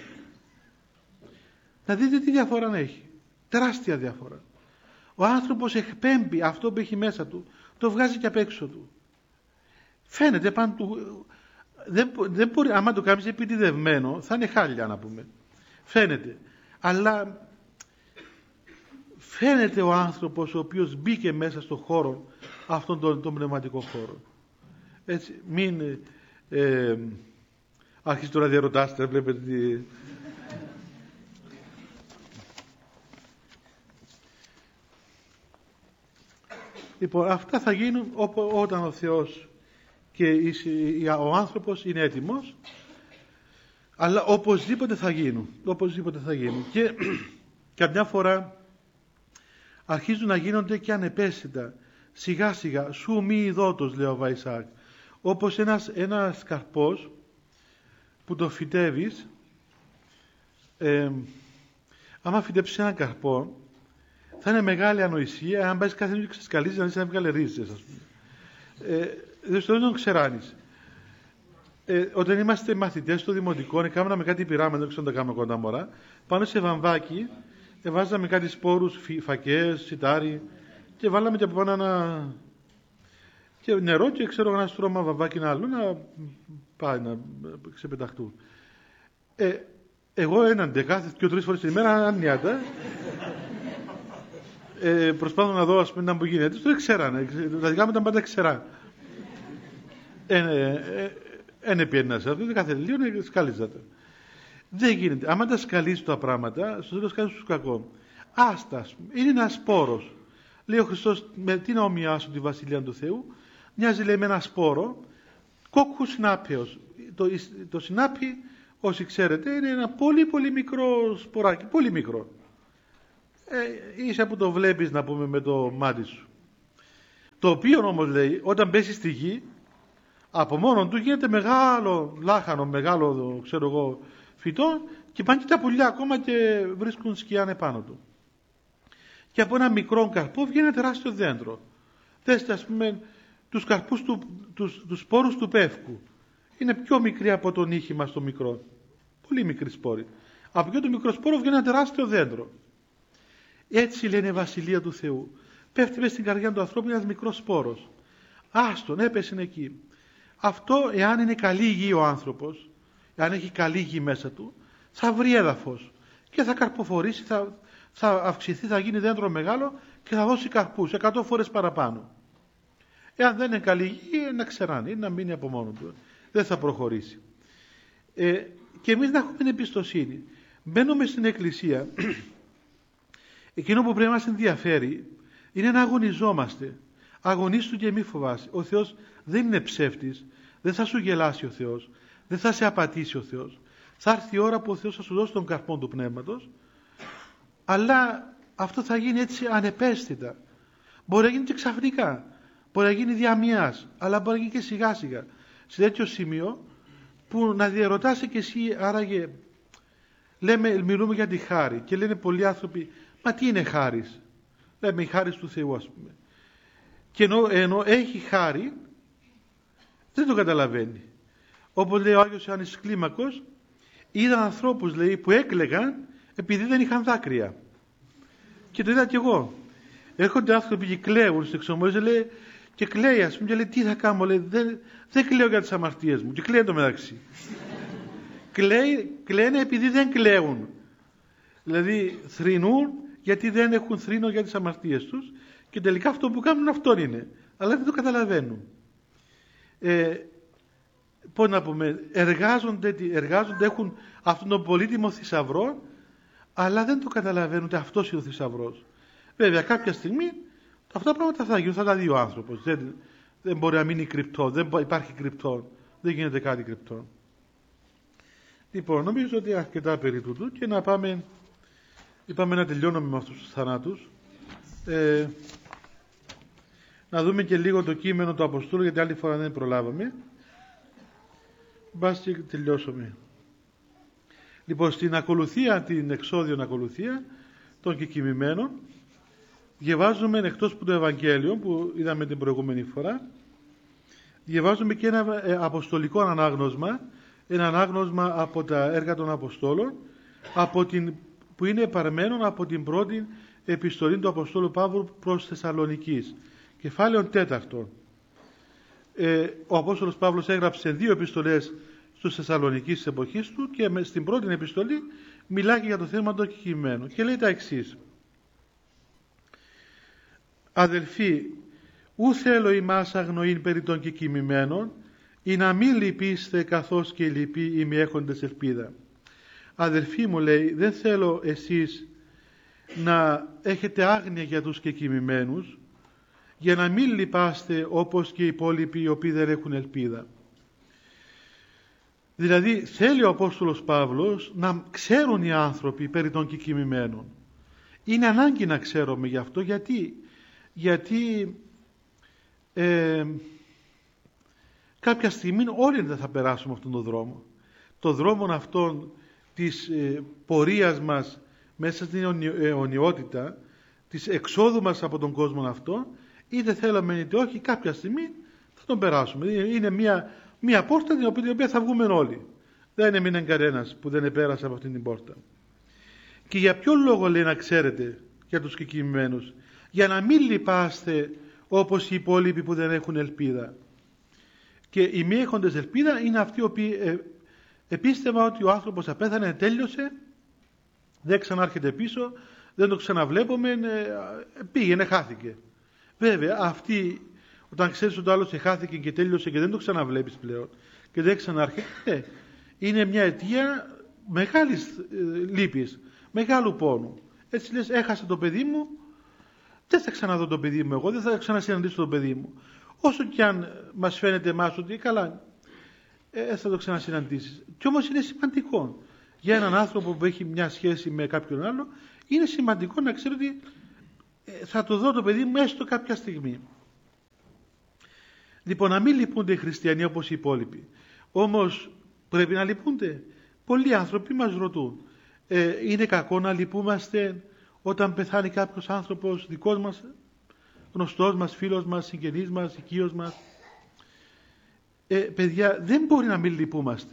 Να δείτε τι διαφορά έχει. Τεράστια διαφορά. Ο άνθρωπος εκπέμπει αυτό που έχει μέσα του, το βγάζει και απ' έξω του. Φαίνεται πάνω του. Δεν, δεν μπορεί, άμα το κάνεις επιτηδευμένο, θα είναι χάλια να πούμε. Φαίνεται. Αλλά φαίνεται ο άνθρωπος ο οποίος μπήκε μέσα στον χώρο, αυτόν τον, τον πνευματικό χώρο. Έτσι, μην ε, αρχίσει τώρα να διαρωτάστε, βλέπετε τι... Λοιπόν, αυτά θα γίνουν όταν ο Θεός και ο άνθρωπος είναι έτοιμος, αλλά οπωσδήποτε θα γίνουν, οπωσδήποτε θα γίνουν. Και καμιά φορά αρχίζουν να γίνονται και ανεπαίσθητα, σιγά σιγά, σου μη ειδότος, λέει ο Βαϊσάκ, όπως ένας, ένας καρπός που το φυτεύεις, ε, άμα φυτέψεις έναν καρπό, θα είναι μεγάλη ανοησία αν πάει κάθε νύχτα και ξεσκαλίζεις να δεις να βγάλει ρίζες, ας πούμε. Ε, δεν στο δεν ξέράνεις. Ε, όταν είμαστε μαθητές στο δημοτικό, κάναμε κάτι πειράματα, δεν ξέρω αν τα κάνουμε κοντά μωρά, πάνω σε βαμβάκι, ε, βάζαμε κάτι σπόρους, φακές, σιτάρι, και βάλαμε και από πάνω ένα και νερό και ξέρω ένα στρώμα βαμβάκι ένα άλλο να πάει να ξεπεταχτούν. Ε, εγώ έναντε κάθε και τρεις φορές την ημέρα ανιάτα. Ε, προσπάθω να δω, ας πούμε, να μου γίνεται. Το δεν ξέρανε. Τα δικά μου ήταν πάντα ξερά. Ένα πιένας αυτό, δεν κάθε λίγο σκαλίζατε. Δεν γίνεται. Άμα τα σκαλίζει τα πράγματα, στο τέλος κάνει σου κακό. Άστα, είναι ένα σπόρος. Λέει ο Χριστός, με τι να ομοιάσω τη Βασιλεία του Θεού? Μοιάζει, λέει, με ένα σπόρο κόκκου συνάπεως. Το, το συνάπι, όσοι ξέρετε, είναι ένα πολύ πολύ μικρό σποράκι, πολύ μικρό. ε, είσαι που το βλέπεις, να πούμε, με το μάτι σου. Το οποίο όμως, λέει, όταν πέσει στη γη, από μόνο του γίνεται μεγάλο λάχανο, μεγάλο, ξέρω εγώ, φυτό, και πάνε και τα πουλιά ακόμα και βρίσκουν σκιά επάνω του. Και από ένα μικρό καρπό βγαίνει ένα τεράστιο δέντρο. Δέστε, ας πούμε, τους καρπούς του, τους, τους σπόρους του πεύκου. Είναι πιο μικρή από τον ήχη μας το μικρό. Πολύ μικρή σπόρη. Από εκεί το μικρό σπόρο βγαίνει ένα τεράστιο δέντρο. Έτσι λένε η Βασιλεία του Θεού. Πέφτει μες στην καρδιά του ανθρώπου ένας μικρός σπόρος. Άστον, έπεσε εκεί. Αυτό, εάν είναι καλή γη ο άνθρωπος, εάν έχει καλή γη μέσα του, θα βρει έδαφος και θα καρποφορήσει, θα, θα αυξηθεί, θα γίνει δέντρο μεγάλο και θα δώσει καρπούς εκατό φορές παραπάνω. Εάν δεν είναι καλή γη, να ξεράνει, να μείνει από μόνο του. Δεν θα προχωρήσει. Ε, και εμείς να έχουμε εμπιστοσύνη. Μπαίνουμε στην Εκκλησία. Εκείνο που πρέπει να μας ενδιαφέρει είναι να αγωνιζόμαστε. Αγωνίστου και μη φοβάσαι. Ο Θεός δεν είναι ψεύτης. Δεν θα σου γελάσει ο Θεός. Δεν θα σε απατήσει ο Θεός. Θα έρθει η ώρα που ο Θεός θα σου δώσει τον καρπό του πνεύματος, αλλά αυτό θα γίνει έτσι ανεπαίσθητα. Μπορεί να γίνει και ξαφνικά. Μπορεί να γίνει διαμιάς, αλλά μπορεί να γίνει και σιγά σιγά. Σε τέτοιο σημείο που να διαρωτάσαι και εσύ, άραγε, λέμε, μιλούμε για τη χάρη και λένε πολλοί άνθρωποι, μα τι είναι χάρις? Λέμε η χάρις του Θεού, ας πούμε. Και ενώ, ενώ έχει χάρη, δεν το καταλαβαίνει. Όπως λέει ο Άγιος Ιωάννης Κλίμακος, είδα ανθρώπους, λέει, που έκλαιγαν επειδή δεν είχαν δάκρυα. Και το είδα κι εγώ. Έρχονται άνθρωποι και κλαίουν στην εξομολόγηση, λέει, και κλαίει, ας πούμε, και λέει, τι θα κάνω, λέει, δεν, δεν κλαίω για τις αμαρτίες μου. Και κλαίει το μεταξύ. Κλαίει, κλαίνε επειδή δεν κλαίουν. Δηλαδή θρηνούν γιατί δεν έχουν θρήνο για τις αμαρτίες τους, και τελικά αυτό που κάνουν αυτό είναι. Αλλά δεν το καταλαβαίνουν. Ε, πώς να πούμε, εργάζονται, εργάζονται, έχουν αυτόν τον πολύτιμο θησαυρό, αλλά δεν το καταλαβαίνουν ότι αυτός είναι ο θησαυρός. Βέβαια κάποια στιγμή αυτά τα πράγματα θα γίνουν, θα τα δει ο άνθρωπος. Δεν, δεν μπορεί να μείνει κρυπτό, δεν υπάρχει κρυπτό, δεν γίνεται κάτι κρυπτό. Λοιπόν, νομίζω ότι αρκετά περί τούτου και να πάμε, είπαμε να τελειώνουμε με αυτούς τους θανάτους. Ε, να δούμε και λίγο το κείμενο του Αποστόλου, γιατί άλλη φορά δεν προλάβαμε. Μπας και τελειώσουμε. Λοιπόν, στην ακολουθία, την εξώδιον ακολουθία των κεκοιμημένων, διαβάζουμε εκτός που το Ευαγγέλιο που είδαμε την προηγούμενη φορά, διαβάζουμε και ένα ε, αποστολικό ανάγνωσμα, ένα ανάγνωσμα από τα έργα των Αποστόλων, από την, που είναι παρμένο από την πρώτη επιστολή του Αποστόλου Παύλου προς Θεσσαλονικής, κεφάλαιο τέταρτο. Ε, ο Απόστολος Παύλος έγραψε δύο επιστολές στους Θεσσαλονικής της εποχής του και στην πρώτη επιστολή μιλάει για το θέμα των κεκοιμημένων και λέει τα εξής: αδελφοί, ου θέλω ημάς αγνοήν περί των κεκοιμημένων, ή να μην λυπήστε καθώς και λυπεί οι μη έχοντες ελπίδα. Αδελφοί μου, λέει, δεν θέλω εσείς να έχετε άγνοια για τους κεκοιμημένους, για να μην λυπάστε όπως και οι υπόλοιποι οι οποίοι δεν έχουν ελπίδα. Δηλαδή θέλει ο Απόστολος Παύλος να ξέρουν οι άνθρωποι περί των κεκοιμημένων. Είναι ανάγκη να ξέρουμε γι' αυτό. Γιατί, γιατί ε, κάποια στιγμή όλοι δεν θα περάσουμε αυτόν τον δρόμο. Το δρόμο αυτόν της ε, πορείας μας μέσα στην αιωνιότητα, της εξόδου μας από τον κόσμο αυτό, είτε θέλαμε είτε όχι, κάποια στιγμή θα τον περάσουμε. Είναι μια, μια πόρτα την οποία, την οποία θα βγούμε όλοι. Δεν έμεινε κανένας που δεν επέρασε από αυτήν την πόρτα. Και για ποιο λόγο, λέει, να ξέρετε για τους κεκοιμημένους? Για να μην λυπάστε όπως οι υπόλοιποι που δεν έχουν ελπίδα. Και οι μη έχοντες ελπίδα είναι αυτοί οι οποίοι ε, επίστευαν ότι ο άνθρωπος απέθανε, τέλειωσε, δεν ξανάρχεται πίσω, δεν το ξαναβλέπουμε, ε, πήγαινε, χάθηκε. Βέβαια, αυτοί, όταν ξέρεις ότι ο άλλος χάθηκε και τέλειωσε και δεν το ξαναβλέπεις πλέον και δεν ξανάρχεται, είναι μια αιτία μεγάλης ε, λύπης, μεγάλου πόνου. Έτσι λες, έχασα το παιδί μου, δεν θα ξαναδώ το παιδί μου εγώ, δεν θα ξανασυναντήσω το παιδί μου. Όσο κι αν μας φαίνεται εμάς ότι καλά, ε, θα το ξανασυναντήσεις. Κι όμως είναι σημαντικό για έναν άνθρωπο που έχει μια σχέση με κάποιον άλλο, είναι σημαντικό να ξέρω ότι θα το δω το παιδί μου έστω κάποια στιγμή. Λοιπόν, να μην λυπούνται οι χριστιανοί όπως οι υπόλοιποι. Όμως πρέπει να λυπούνται. Πολλοί άνθρωποι μας ρωτούν, ε, είναι κακό να λυπούμαστε όταν πεθάνει κάποιος άνθρωπος δικός μας, γνωστός μας, φίλος μας, συγγενής μας, οικείος μας? Ε, παιδιά, δεν μπορεί να μην λυπούμαστε.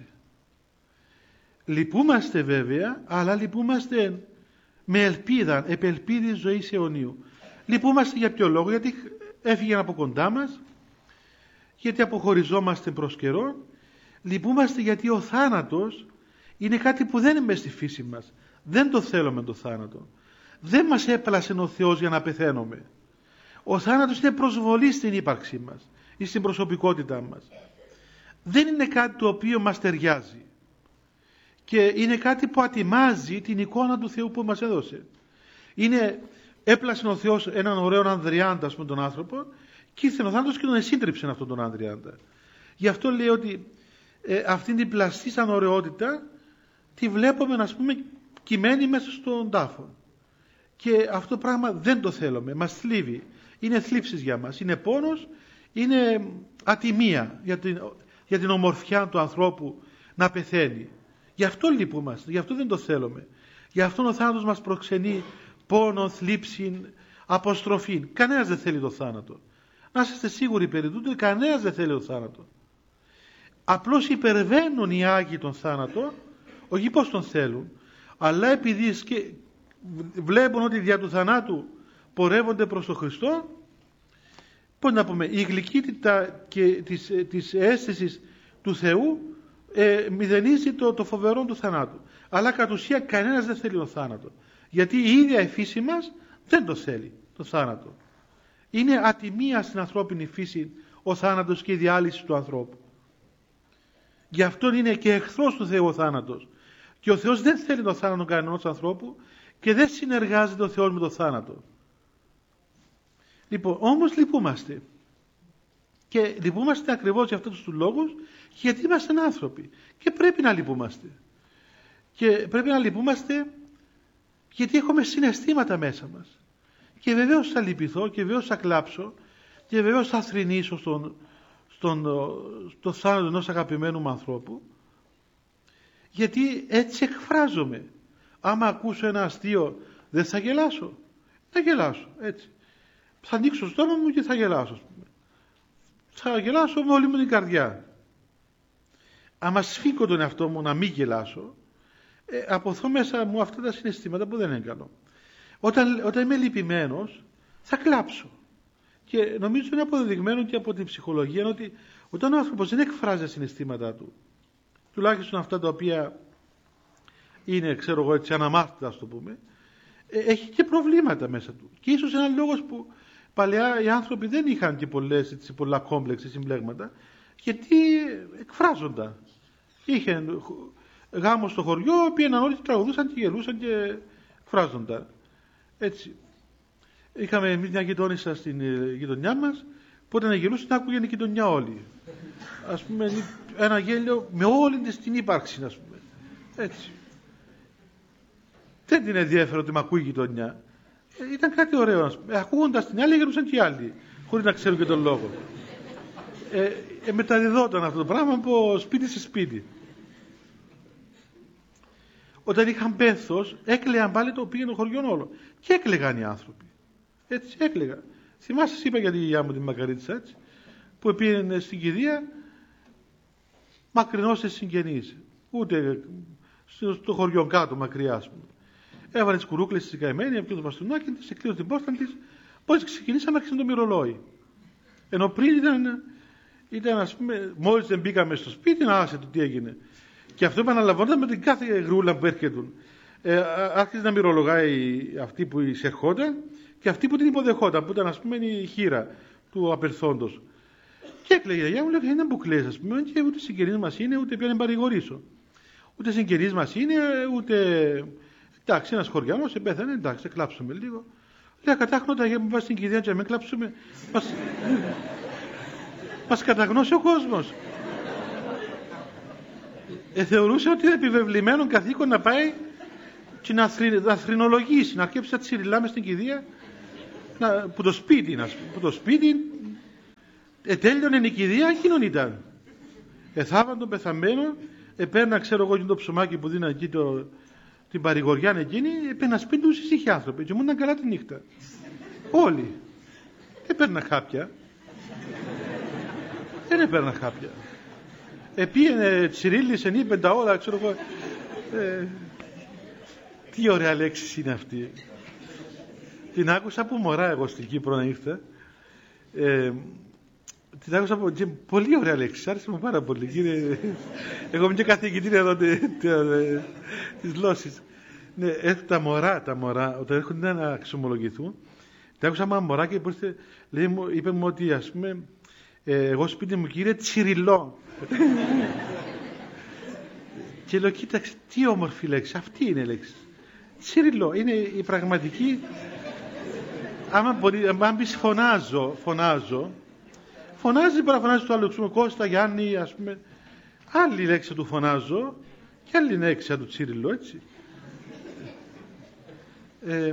Λυπούμαστε βέβαια, αλλά λυπούμαστε με ελπίδα, επελπίδη ζωής αιωνίου. Λυπούμαστε για ποιο λόγο? Γιατί έφυγε από κοντά μας, γιατί αποχωριζόμαστε προς καιρό. Λυπούμαστε γιατί ο θάνατος είναι κάτι που δεν είναι μες στη φύση μας. Δεν το θέλουμε το θάνατο. Δεν μας έπλασε ο Θεός για να πεθαίνουμε. Ο θάνατος είναι προσβολή στην ύπαρξή μας ή στην προσωπικότητά μας. Δεν είναι κάτι το οποίο μας ταιριάζει. Και είναι κάτι που ατιμάζει την εικόνα του Θεού που μας έδωσε. Είναι, έπλασε ο Θεός έναν ωραίο ανδριάντα, ας πούμε, τον άνθρωπο, και ήρθε ο θάνατος και τον εσύντριψε αυτόν τον ανδριάντα. Γι' αυτό λέει ότι ε, αυτήν την πλαστή σαν ωραιότητα τη βλέπουμε, ας πούμε, κειμένη μέσα στον τάφο. Και αυτό το πράγμα δεν το θέλουμε, μας θλίβει. Είναι θλίψεις για μας, είναι πόνος, είναι ατιμία για την, για την ομορφιά του ανθρώπου να πεθαίνει. Γι' αυτό λυπούμαστε, γι' αυτό δεν το θέλουμε. Γι' αυτό ο θάνατος μας προξενεί πόνο, θλίψη, αποστροφή. Κανένας δεν θέλει το θάνατο. Να είστε σίγουροι περί τούτου, κανένας δεν θέλει το θάνατο. Απλώς υπερβαίνουν οι Άγιοι τον θάνατο, όχι πως τον θέλουν, αλλά επειδή βλέπουν ότι δια του θανάτου πορεύονται προς τον Χριστό, πώς να πούμε, η γλυκύτητα και της, της αίσθησης του Θεού ε, μηδενίζει το, το φοβερό του θανάτου. Αλλά κατ' ουσία κανένας δεν θέλει τον θάνατο. Γιατί η ίδια η φύση μας δεν το θέλει, το θάνατο. Είναι ατιμία στην ανθρώπινη φύση ο θάνατος και η διάλυση του ανθρώπου. Γι' αυτό είναι και εχθρός του Θεού ο θάνατος. Και ο Θεός δεν θέλει τον θάνατο κανενός ανθρώπου και δεν συνεργάζεται ο Θεός με τον θάνατο. Λοιπόν, όμως λυπούμαστε. Και λυπούμαστε ακριβώς για αυτούς τους λόγους, γιατί είμαστε άνθρωποι. Και πρέπει να λυπούμαστε. Και πρέπει να λυπούμαστε γιατί έχουμε συναισθήματα μέσα μας. Και βεβαίως θα λυπηθώ και βεβαίως θα κλάψω και βεβαίως θα θρηνήσω στον, στον, στο θάνατο ενός αγαπημένου μου ανθρώπου, γιατί έτσι εκφράζομαι. Άμα ακούσω ένα αστείο δεν θα γελάσω. Θα γελάσω έτσι. Θα ανοίξω το στόμα μου και θα γελάσω, ας πούμε. Θα γελάσω με όλη μου την καρδιά. Άμα σφίγγω τον εαυτό μου να μην γελάσω, ε, αποθώ μέσα μου αυτά τα συναισθήματα που δεν είναι καλό. Όταν, όταν είμαι λυπημένος θα κλάψω. Και νομίζω είναι αποδεδειγμένο και από την ψυχολογία ότι όταν ο άνθρωπος δεν εκφράζει τα συναισθήματά του, τουλάχιστον αυτά τα οποία είναι, ξέρω εγώ, έτσι αναμάρτητα, ας το πούμε, ε, έχει και προβλήματα μέσα του. Και ίσως ένας λόγος που παλαιά οι άνθρωποι δεν είχαν και πολλές, έτσι, πολλά κόμπλεξ συμπλέγματα, γιατί εκφράζονταν. Είχε γάμο στο χωριό, πήγαιναν όλοι, τραγουδούσαν και γελούσαν και εκφράζονταν. Έτσι. Είχαμε εμείς μια γειτόνισσα στην γειτονιά μας, που όταν γελούσαν άκουγαν η γειτονιά όλοι. Ας πούμε, ένα γέλιο με όλη της την ύπαρξη, ας πούμε. Έτσι. Δεν την ενδιαφέρον ότι με ακούει η γειτονιά. Ε, ήταν κάτι ωραίο, ας πούμε. Ακούγοντας την άλλη, γελούσαν και οι άλλοι, χωρίς να ξέρουν και τον λόγο. Ε, ε, μεταδιδόταν αυτό το πράγμα από σπίτι σε σπίτι. Όταν είχαν πένθος, έκλαιγαν πάλι, το πήγαινε το χωριό όλο. Και έκλαιγαν οι άνθρωποι. Έτσι, έκλαιγαν. Θυμάσαι, σας είπα για τη γιαγιά μου τη Μακαρίτσα, έτσι, που πήγαινε στην κηδεία, μακρινός σε συγγενείς. Ούτε στο χωριό κάτω, μακριά, ας πούμε. Έβαλε τις κουρούκλες της καημένη, έπιασε το μπαστούνάκι της, εκλείωσε την πόρτα της. Πώς ξεκινήσαμε, άρχισε το μυρολόι. Ενώ πριν ήταν, ήταν ας πούμε, μόλις δεν μπήκαμε στο σπίτι, να άσε το τι έγινε. Και αυτό επαναλαμβάνονταν με την κάθε γρούλα που έρχεται. Ε, άρχισε να μυρολογάει αυτή που εισερχόταν και αυτή που την υποδεχόταν, που ήταν, ας πούμε, η χείρα του απερθόντος. Και έκλαιγε η γιαγιά μου, λέει: δεν που κλαις, ας πούμε, και ούτε συγγενείς μας είναι, ούτε πια να παρηγορήσω. Ούτε συγγενείς μας είναι, ούτε. Εντάξει, ένας χωριανός επέθανε, εντάξει, κλάψουμε λίγο. Λέει: κατάχνοντα για μου βάζει στην κηδεία και να μην κλάψουμε. Μας, μας καταγνώσει ο κόσμος. Ε, θεωρούσε ότι είναι επιβεβλημένο καθήκον να πάει και να, θρη, να θρηνολογήσει, να αρκέψει να τσιριλά μες στην κηδεία, να, που το σπίτι, να, που το σπίτι, ε, τέλειωνε η κηδεία, εκείνον ήταν. Εθάβαν τον πεθαμένο, επέρνα, ξέρω εγώ, και το ψωμάκι που δίναν εκεί το, την παρηγοριά εκείνη, επέρνα σπίτι τους ησύχοι άνθρωποι και μου ήταν καλά τη νύχτα. Όλοι. Επέρνα χάπια. Δεν επέρνα χάπια. Επίενε, τσιρίλησεν, είπε τα όλα, ξέρω εγώ. Ε, τι ωραία λέξη είναι αυτή. Την άκουσα από μωρά εγώ στην Κύπρο να ήρθα. Ε, την άκουσα από... Και πολύ ωραία λέξη, άρεσε μου πάρα πολύ. Κύριε... Εγώ είμαι και καθηγητήρια εδώ της γλώσσης. Ναι, έρχονται τα μωρά, τα μωρά, όταν έρχονται να αξιομολογηθούν, την άκουσα από μωρά και λέει, μου, είπε μου ότι ας πούμε, ε, εγώ σπίτι μου κύριε τσιριλό. Και λέω, κοίταξε, τι όμορφη λέξη, αυτή είναι η λέξη. Τσιριλό, είναι η πραγματική. Άμα, μπορεί, άμα πεις φωνάζω, φωνάζω, φωνάζει, μπορεί να φωνάζει το άλλο, ξέρω, Κώστα, Γιάννη, ας πούμε, άλλη λέξη του φωνάζω και άλλη λέξη του τσιριλό, έτσι. Ε,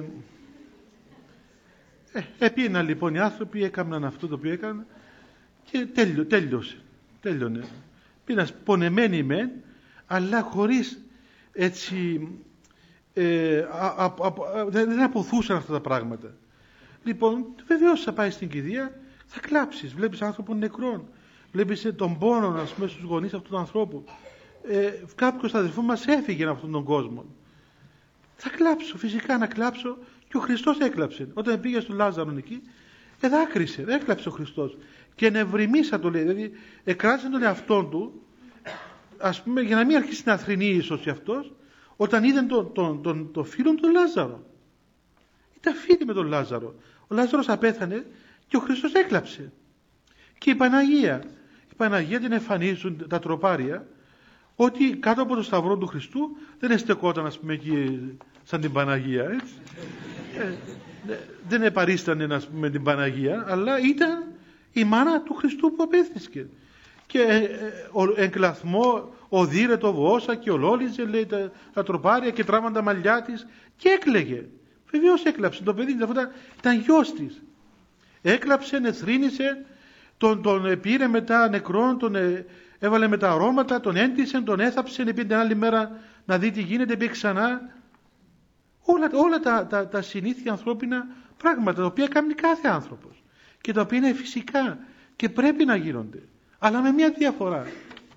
ε, επίεναν λοιπόν οι άνθρωποι, έκαναν αυτό το οποίο έκαναν και τέλειο, τέλειωσε, τέλειωνε. Πήγαν πονεμένοι μεν, αλλά χωρίς έτσι, ε, α, α, α, α, δεν αποθούσαν αυτά τα πράγματα. Λοιπόν, βεβαίως θα πάει στην κηδεία, θα κλάψεις, βλέπεις άνθρωπο νεκρόν, βλέπεις τον πόνο, ας πούμε, στους γονείς αυτού του ανθρώπου. Ε, κάποιος αδελφό μας έφυγε από αυτόν τον κόσμο. Θα κλάψω, φυσικά να κλάψω, και ο Χριστός έκλαψε. Όταν πήγε στον Λάζαρο εκεί, εδάκρυσε, έκλαψε ο Χριστός. Και νευριμίσα το λέει, δηλαδή εκράτησε τον εαυτόν του, ας πούμε, για να μην αρχίσει να θρηνεί ίσως αυτός, όταν είδε τον, τον, τον, τον φίλον τον Λάζαρο. Ήταν φίλοι με τον Λάζαρο. Ο Λάζαρος απέθανε και ο Χριστός έκλαψε. Και η Παναγία, η Παναγία την εμφανίζουν τα τροπάρια, ότι κάτω από το σταυρό του Χριστού δεν εστεκόταν, ας πούμε, εκεί σαν την Παναγία, έτσι. Ε, δεν επαρίστανε, ας πούμε, την Παναγία, αλλά ήταν η μάνα του Χριστού που απέθυσκε. Και ε, ο, εν κλαθμό οδύρε το βόσα και ολόλιζε, λέει, τα, τα τροπάρια και τράβαν τα μαλλιά της και έκλαιγε. Βεβαίως έκλαψε. Το παιδί της, ήταν γιος της. Έκλαψε, εθρήνησε, τον, τον πήρε μετά νεκρόν, τον ε, έβαλε με τα αρώματα, τον έντυσε, τον έθαψε, πήγε την άλλη μέρα να δει τι γίνεται, πήγε ξανά. Όλα, όλα τα, τα, τα συνήθεια ανθρώπινα πράγματα, τα οποία κάνει κάθε άνθρωπος και τα οποία είναι φυσικά και πρέπει να γίνονται. Αλλά με μια διαφορά.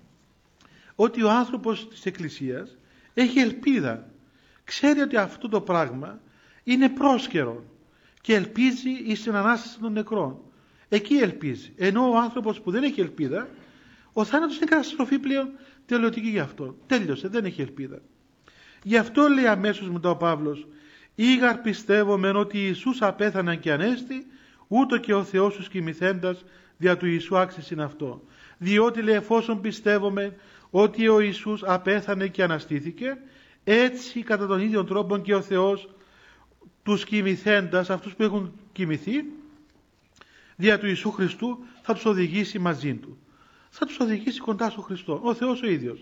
Ότι ο άνθρωπος της Εκκλησίας έχει ελπίδα. Ξέρει ότι αυτό το πράγμα είναι πρόσκαιρο και ελπίζει στην Ανάσταση των νεκρών. Εκεί ελπίζει. Ενώ ο άνθρωπος που δεν έχει ελπίδα, ο θάνατος είναι καταστροφή πλέον τελειωτική γι' αυτό. Τέλειωσε, δεν έχει ελπίδα. Γι' αυτό λέει αμέσως μετά ο Παύλος, «Ήγαρ πιστεύομεν ότι Ιησούς απέθαναν και ανέστη, ούτω και ο Θεός τους κοιμηθέντας δια του Ιησού άξιζε είναι αυτό». Διότι λέει, εφόσον πιστεύουμε ότι ο Ιησούς απέθανε και αναστήθηκε, έτσι κατά τον ίδιο τρόπο και ο Θεός τους κοιμηθέντας, αυτούς που έχουν κοιμηθεί, δια του Ιησού Χριστού θα τους οδηγήσει μαζί του. Θα τους οδηγήσει κοντά στον Χριστό, ο Θεός ο ίδιος.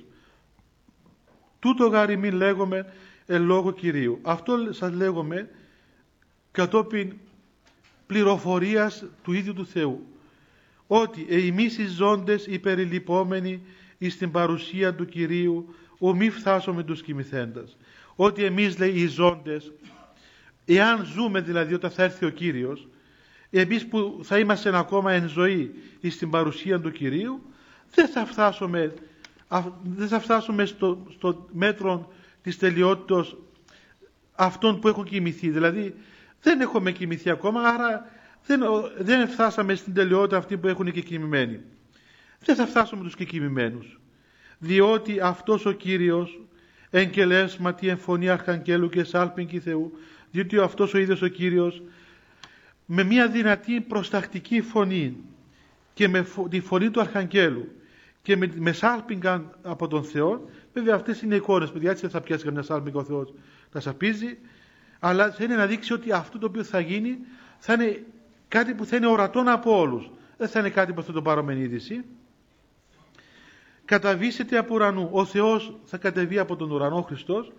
Τούτο γάρι μην λέγομαι εν λόγω Κυρίου. Αυτό σας λέγομαι κατόπιν πληροφορίας του ίδιου του Θεού. Ότι εμείς οι ζώντες υπεριλυπόμενοι εις την παρουσία του Κυρίου, ο μη φτάσουμε τους κοιμηθέντας. Ότι εμείς, λέει, οι ζώντες, εάν ζούμε δηλαδή όταν θα έρθει ο Κύριος, εμείς που θα είμαστε ακόμα εν ζωή εις την παρουσία του Κυρίου, δεν θα φτάσουμε, δεν θα φτάσουμε στο, στο μέτρο της τελειότητος αυτών που έχουν κοιμηθεί. Δηλαδή δεν έχουμε κοιμηθεί ακόμα, άρα δεν, δεν φτάσαμε στην τελειότητα αυτή που έχουν και κοιμημένοι. Δεν θα φτάσουμε τους και κοιμημένους. Διότι αυτός ο Κύριος εγκελέσματι εν φωνή αρχαγγέλου και σάλπιν και Θεού, διότι αυτός ο ίδιος ο Κύριος με μια δυνατή προστακτική φωνή και με τη φωνή του αρχαγγέλου και με, με σάλπιγγαν από τον Θεό, βέβαια αυτές είναι εικόνες, παιδιά, έτσι δεν θα πιάσει καμιά σάλπιγγα ο Θεός να σαπίζει, αλλά θέλει να δείξει ότι αυτό το οποίο θα γίνει θα είναι κάτι που θα είναι ορατόν από όλους, δεν θα είναι κάτι που θα το πάρουμε εν είδηση. Καταβήσετε από ουρανού, ο Θεός θα κατεβεί από τον ουρανό, ο Χριστός,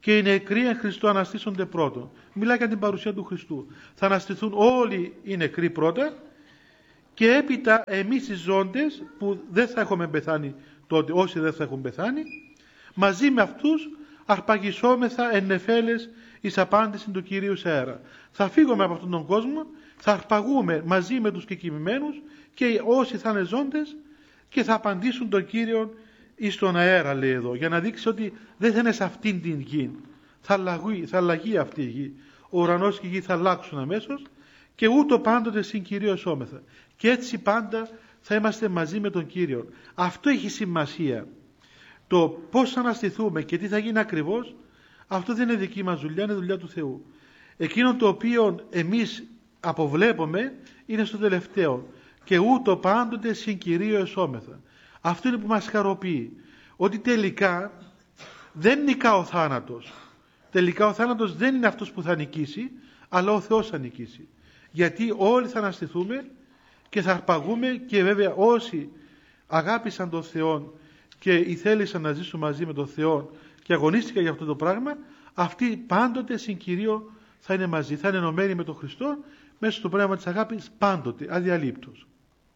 και οι νεκροί εν Χριστώ αναστήσονται πρώτον. Μιλάει για την παρουσία του Χριστού. Θα αναστηθούν όλοι οι νεκροί πρώτα και έπειτα εμείς οι ζώντες που δεν θα έχουμε πεθάνει τότε, όσοι δεν θα έχουν πεθάνει, μαζί με αυτούς αρπαγισόμεθα εν νεφέλες εις απάντηση του Κυρίου σε αέρα. Θα φύγουμε από αυτόν τον κόσμο, θα αρπαγούμε μαζί με τους κεκοιμημένους και όσοι θα είναι ζώντες και θα απαντήσουν τον Κύριο εις τον αέρα, λέει εδώ, για να δείξει ότι δεν θα είναι σε αυτήν την γη. Θα αλλαγεί, θα αλλαγεί αυτή η γη. Ο ουρανός και η γη θα αλλάξουν αμέσως και ούτω πάντοτε συν Κυρίω εσώμεθα. Και έτσι πάντα θα είμαστε μαζί με τον Κύριο. Αυτό έχει σημασία. Το πώς θα αναστηθούμε και τι θα γίνει ακριβώς, αυτό δεν είναι δική μας δουλειά, είναι δουλειά του Θεού. Εκείνο το οποίο εμείς αποβλέπουμε είναι στο τελευταίο. Και ούτω πάντοτε συν Κυρίω εσώμεθα. Αυτό είναι που μας χαροποιεί. Ότι τελικά δεν νικά ο θάνατος. Τελικά ο θάνατος δεν είναι αυτός που θα νικήσει, αλλά ο Θεός θα νικήσει. Γιατί όλοι θα αναστηθούμε και θα αρπαγούμε και βέβαια όσοι αγάπησαν τον Θεό και ήθελησαν να ζήσουν μαζί με τον Θεό και αγωνίστηκαν για αυτό το πράγμα, αυτοί πάντοτε συν Κυρίω θα είναι μαζί, θα είναι ενωμένοι με τον Χριστό μέσα στο πνεύμα της αγάπης πάντοτε, αδιαλείπτως.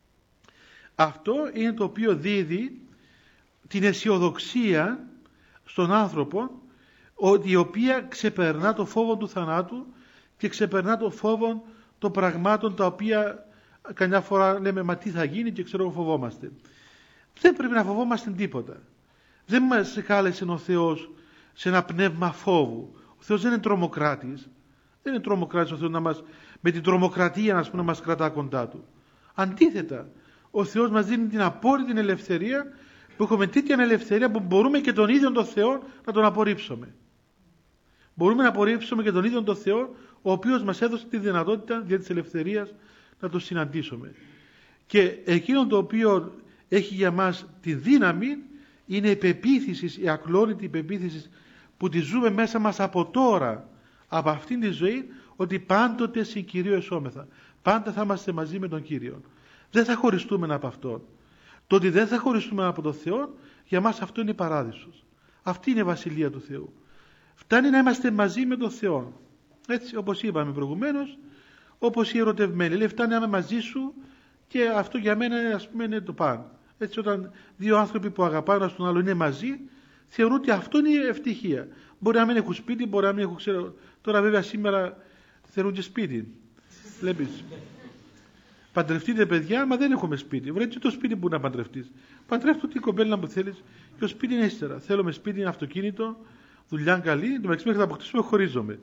Αυτό είναι το οποίο δίδει την αισιοδοξία στον άνθρωπο, ότι η οποία ξεπερνά το φόβο του θανάτου και ξεπερνά το φόβο των πραγμάτων τα οποία καμιά φορά λέμε μα τι θα γίνει και ξέρω φοβόμαστε. Δεν πρέπει να φοβόμαστε τίποτα. Δεν μας κάλεσε ο Θεός σε ένα πνεύμα φόβου. Ο Θεός δεν είναι τρομοκράτης. Δεν είναι τρομοκράτης ο Θεός να μας, με την τρομοκρατία να, πούμε, να μας κρατά κοντά Του. Αντίθετα, ο Θεός μας δίνει την απόλυτη ελευθερία, που έχουμε τέτοια ελευθερία που μπορούμε και τον ίδιο τον Θεό να τον απορρίψουμε. Μπορούμε να απορρίψουμε και τον ίδιο τον Θεό, ο οποίος μας έδωσε τη δυνατότητα δια της ελευθερίας να τον συναντήσουμε. Και εκείνο το οποίο έχει για μας τη δύναμη είναι η πεποίθηση, η ακλόνητη πεποίθηση που τη ζούμε μέσα μας από τώρα, από αυτήν τη ζωή, ότι πάντοτε συν Κυρίω εσώμεθα. Πάντα θα είμαστε μαζί με τον Κύριο. Δεν θα χωριστούμε από Αυτόν. Το ότι δεν θα χωριστούμε από τον Θεό, για μας αυτό είναι παράδεισος. Αυτή είναι η Βασιλεία του Θεού. Φτάνει να είμαστε μαζί με τον Θεό. Έτσι, όπως είπαμε προηγουμένως, όπως οι ερωτευμένοι. Λέει, φτάνει να είμαι μαζί σου και αυτό για μένα, ας πούμε, είναι το πάνω. Έτσι, όταν δύο άνθρωποι που αγαπάνε ένα τον άλλο είναι μαζί, θεωρούν ότι αυτό είναι η ευτυχία. Μπορεί να μην έχουν σπίτι, μπορεί να μην έχουν, ξέρω. Τώρα βέβαια σήμερα θεωρούν και σπίτι. Βλέπεις. Παντρευτείτε παιδιά, μα δεν έχουμε σπίτι. Βρέτε το σπίτι που να παντρευτείς. Παντρεύτε την κοπέλα που θέλεις και το σπίτι είναι ύστερα. Θέλουμε σπίτι, αυτοκίνητο, δουλειά καλή. Το μεταξύ μέχρι να αποκτήσουμε χωρίζομαι.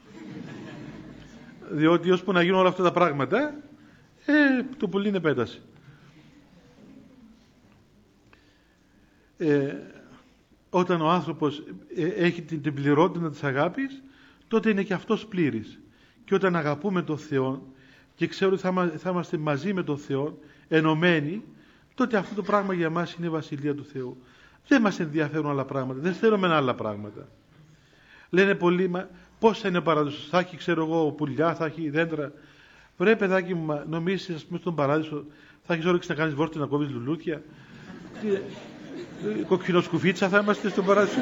Διότι ώσπου να γίνουν όλα αυτά τα πράγματα, ε, το πολύ είναι πέταση. Ε, όταν ο άνθρωπος ε, έχει την, την πληρότητα της αγάπης, τότε είναι και αυτός πλήρης. Και όταν αγαπούμε τον Θεό και ξέρω ότι θα, θα είμαστε μαζί με τον Θεό, ενωμένοι, τότε αυτό το πράγμα για μας είναι η Βασιλεία του Θεού. Δεν μας ενδιαφέρουν άλλα πράγματα, δεν θέλουμε άλλα πράγματα. Λένε πολλοί, μα πώς θα είναι ο παράδεισος, θα έχει, ξέρω εγώ, πουλιά, θα έχει δέντρα. Βρε παιδάκι μου, νομίζεις, ας πούμε, στον παράδεισο θα έχεις όρεξη να κάνεις βόρτη, να κόβεις λουλούδια. Κοκκινοσκουφίτσα θα είμαστε στον παράδεισο.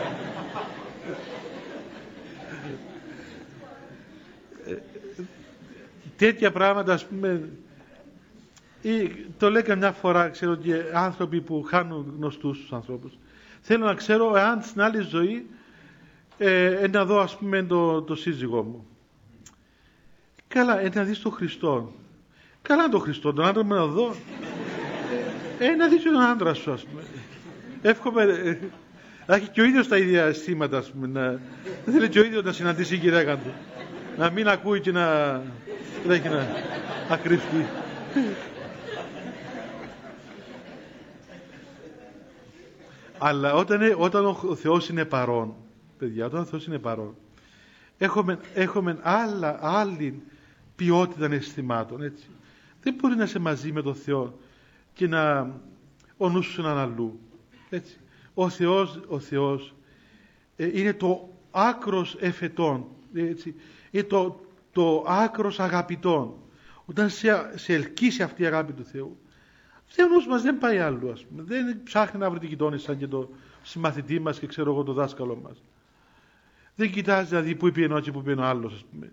Τέτοια πράγματα, ας πούμε, ή, το λέω καμιά φορά, ξέρω, και άνθρωποι που χάνουν γνωστούς τους ανθρώπους. Θέλω να ξέρω εάν στην άλλη ζωή ε, να δω, ας πούμε, το, το σύζυγό μου. Καλά, ε, να δεις τον Χριστό. Καλά τον Χριστό, τον άντρα μου να δω. Ε, ε, να δεις τον άντρα σου, ας πούμε. Εύχομαι ε, να έχει και ο ίδιος τα ίδια αισθήματα, ας πούμε. Να, θέλει και ο ίδιος να συναντήσει η γυναίκα του. Να μην ακούει και να, να έχει να ακρυφτεί. Αλλά όταν, όταν ο Θεός είναι παρόν, παιδιά, όταν ο Θεός είναι παρόν, έχουμε, έχουμε άλλα, άλλη ποιότητα αισθημάτων, έτσι. Δεν μπορεί να είσαι μαζί με τον Θεό και να ο νους σου έναν αλλού, έτσι. Ο Θεός, ο Θεός ε, είναι το άκρος εφετών, έτσι. Είναι το, το άκρος αγαπητών. Όταν σε, σε ελκύσει αυτή η αγάπη του Θεού, ο νους μας δεν πάει αλλού, ας πούμε. Δεν ψάχνει να βρει τη γειτόνισσα και το συμμαθητή μας και ξέρω εγώ το δάσκαλο μας. Δεν κοιτάζει δηλαδή πού είπε ενώ και πού είπε ο άλλος, ας πούμε.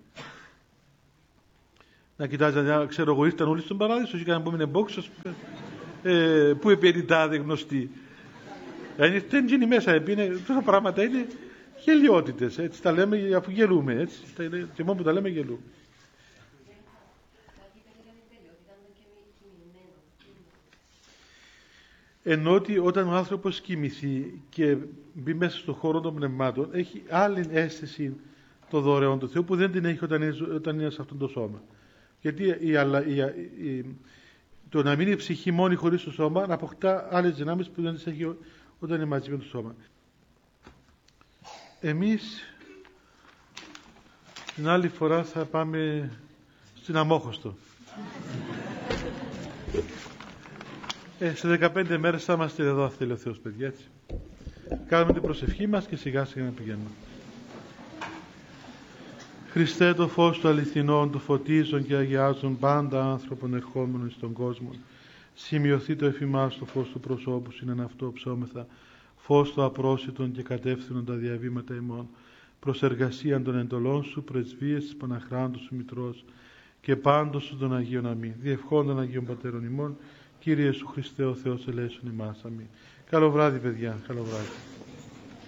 Να κοιτάζει, δηλαδή, ξέρω εγώ, ήρθαν όλοι στον παράδεισο και κάναν που είναι box, ας πούμε. Ε, πού είπε η τάδε γνωστή. Δηλαδή δεν γίνει μέσα, επειδή τόσα πράγματα είναι γελιότητες, έτσι τα λέμε αφού γελούμε, έτσι. Και μόνο που τα λέμε γελούμε. Ενώ ότι όταν ο άνθρωπος κοιμηθεί και μπει μέσα στον χώρο των πνευμάτων, έχει άλλη αίσθηση των δωρεών του Θεού που δεν την έχει όταν είναι, όταν είναι σε αυτό το σώμα. Γιατί η, η, η, η, το να μείνει η ψυχή μόνη χωρίς το σώμα να αποκτά άλλες δυνάμεις που δεν τις έχει όταν είναι μαζί με το σώμα. Εμείς την άλλη φορά θα πάμε στην Αμόχωστο. Ε, σε δεκαπέντε μέρες θα είμαστε εδώ, αν θέλει ο Θεός, παιδιά, έτσι. Κάνουμε την προσευχή μας και σιγά σιγά να πηγαίνουμε. Χριστέ, το φως του αληθινών, του φωτίζουν και αγιάζουν πάντα άνθρωπον ερχόμενων στον κόσμο. Σημειωθεί το εφημάς το φως του προσώπου, είναι αυτό ψώμεθα, φως του απρόσιτον και κατεύθυνον τα διαβήματα ημών, προς εργασίαν των εντολών σου, πρεσβείες της Παναχράντου σου Μητρός και πάντως σου των Αγίων αμήν. Διευχών των Αγίων Πατέρων ημών, Κύριε Ιησού Χριστέ ο Θεός ελέησον ημάς. Αμήν. Καλό βράδυ, παιδιά. Καλό βράδυ.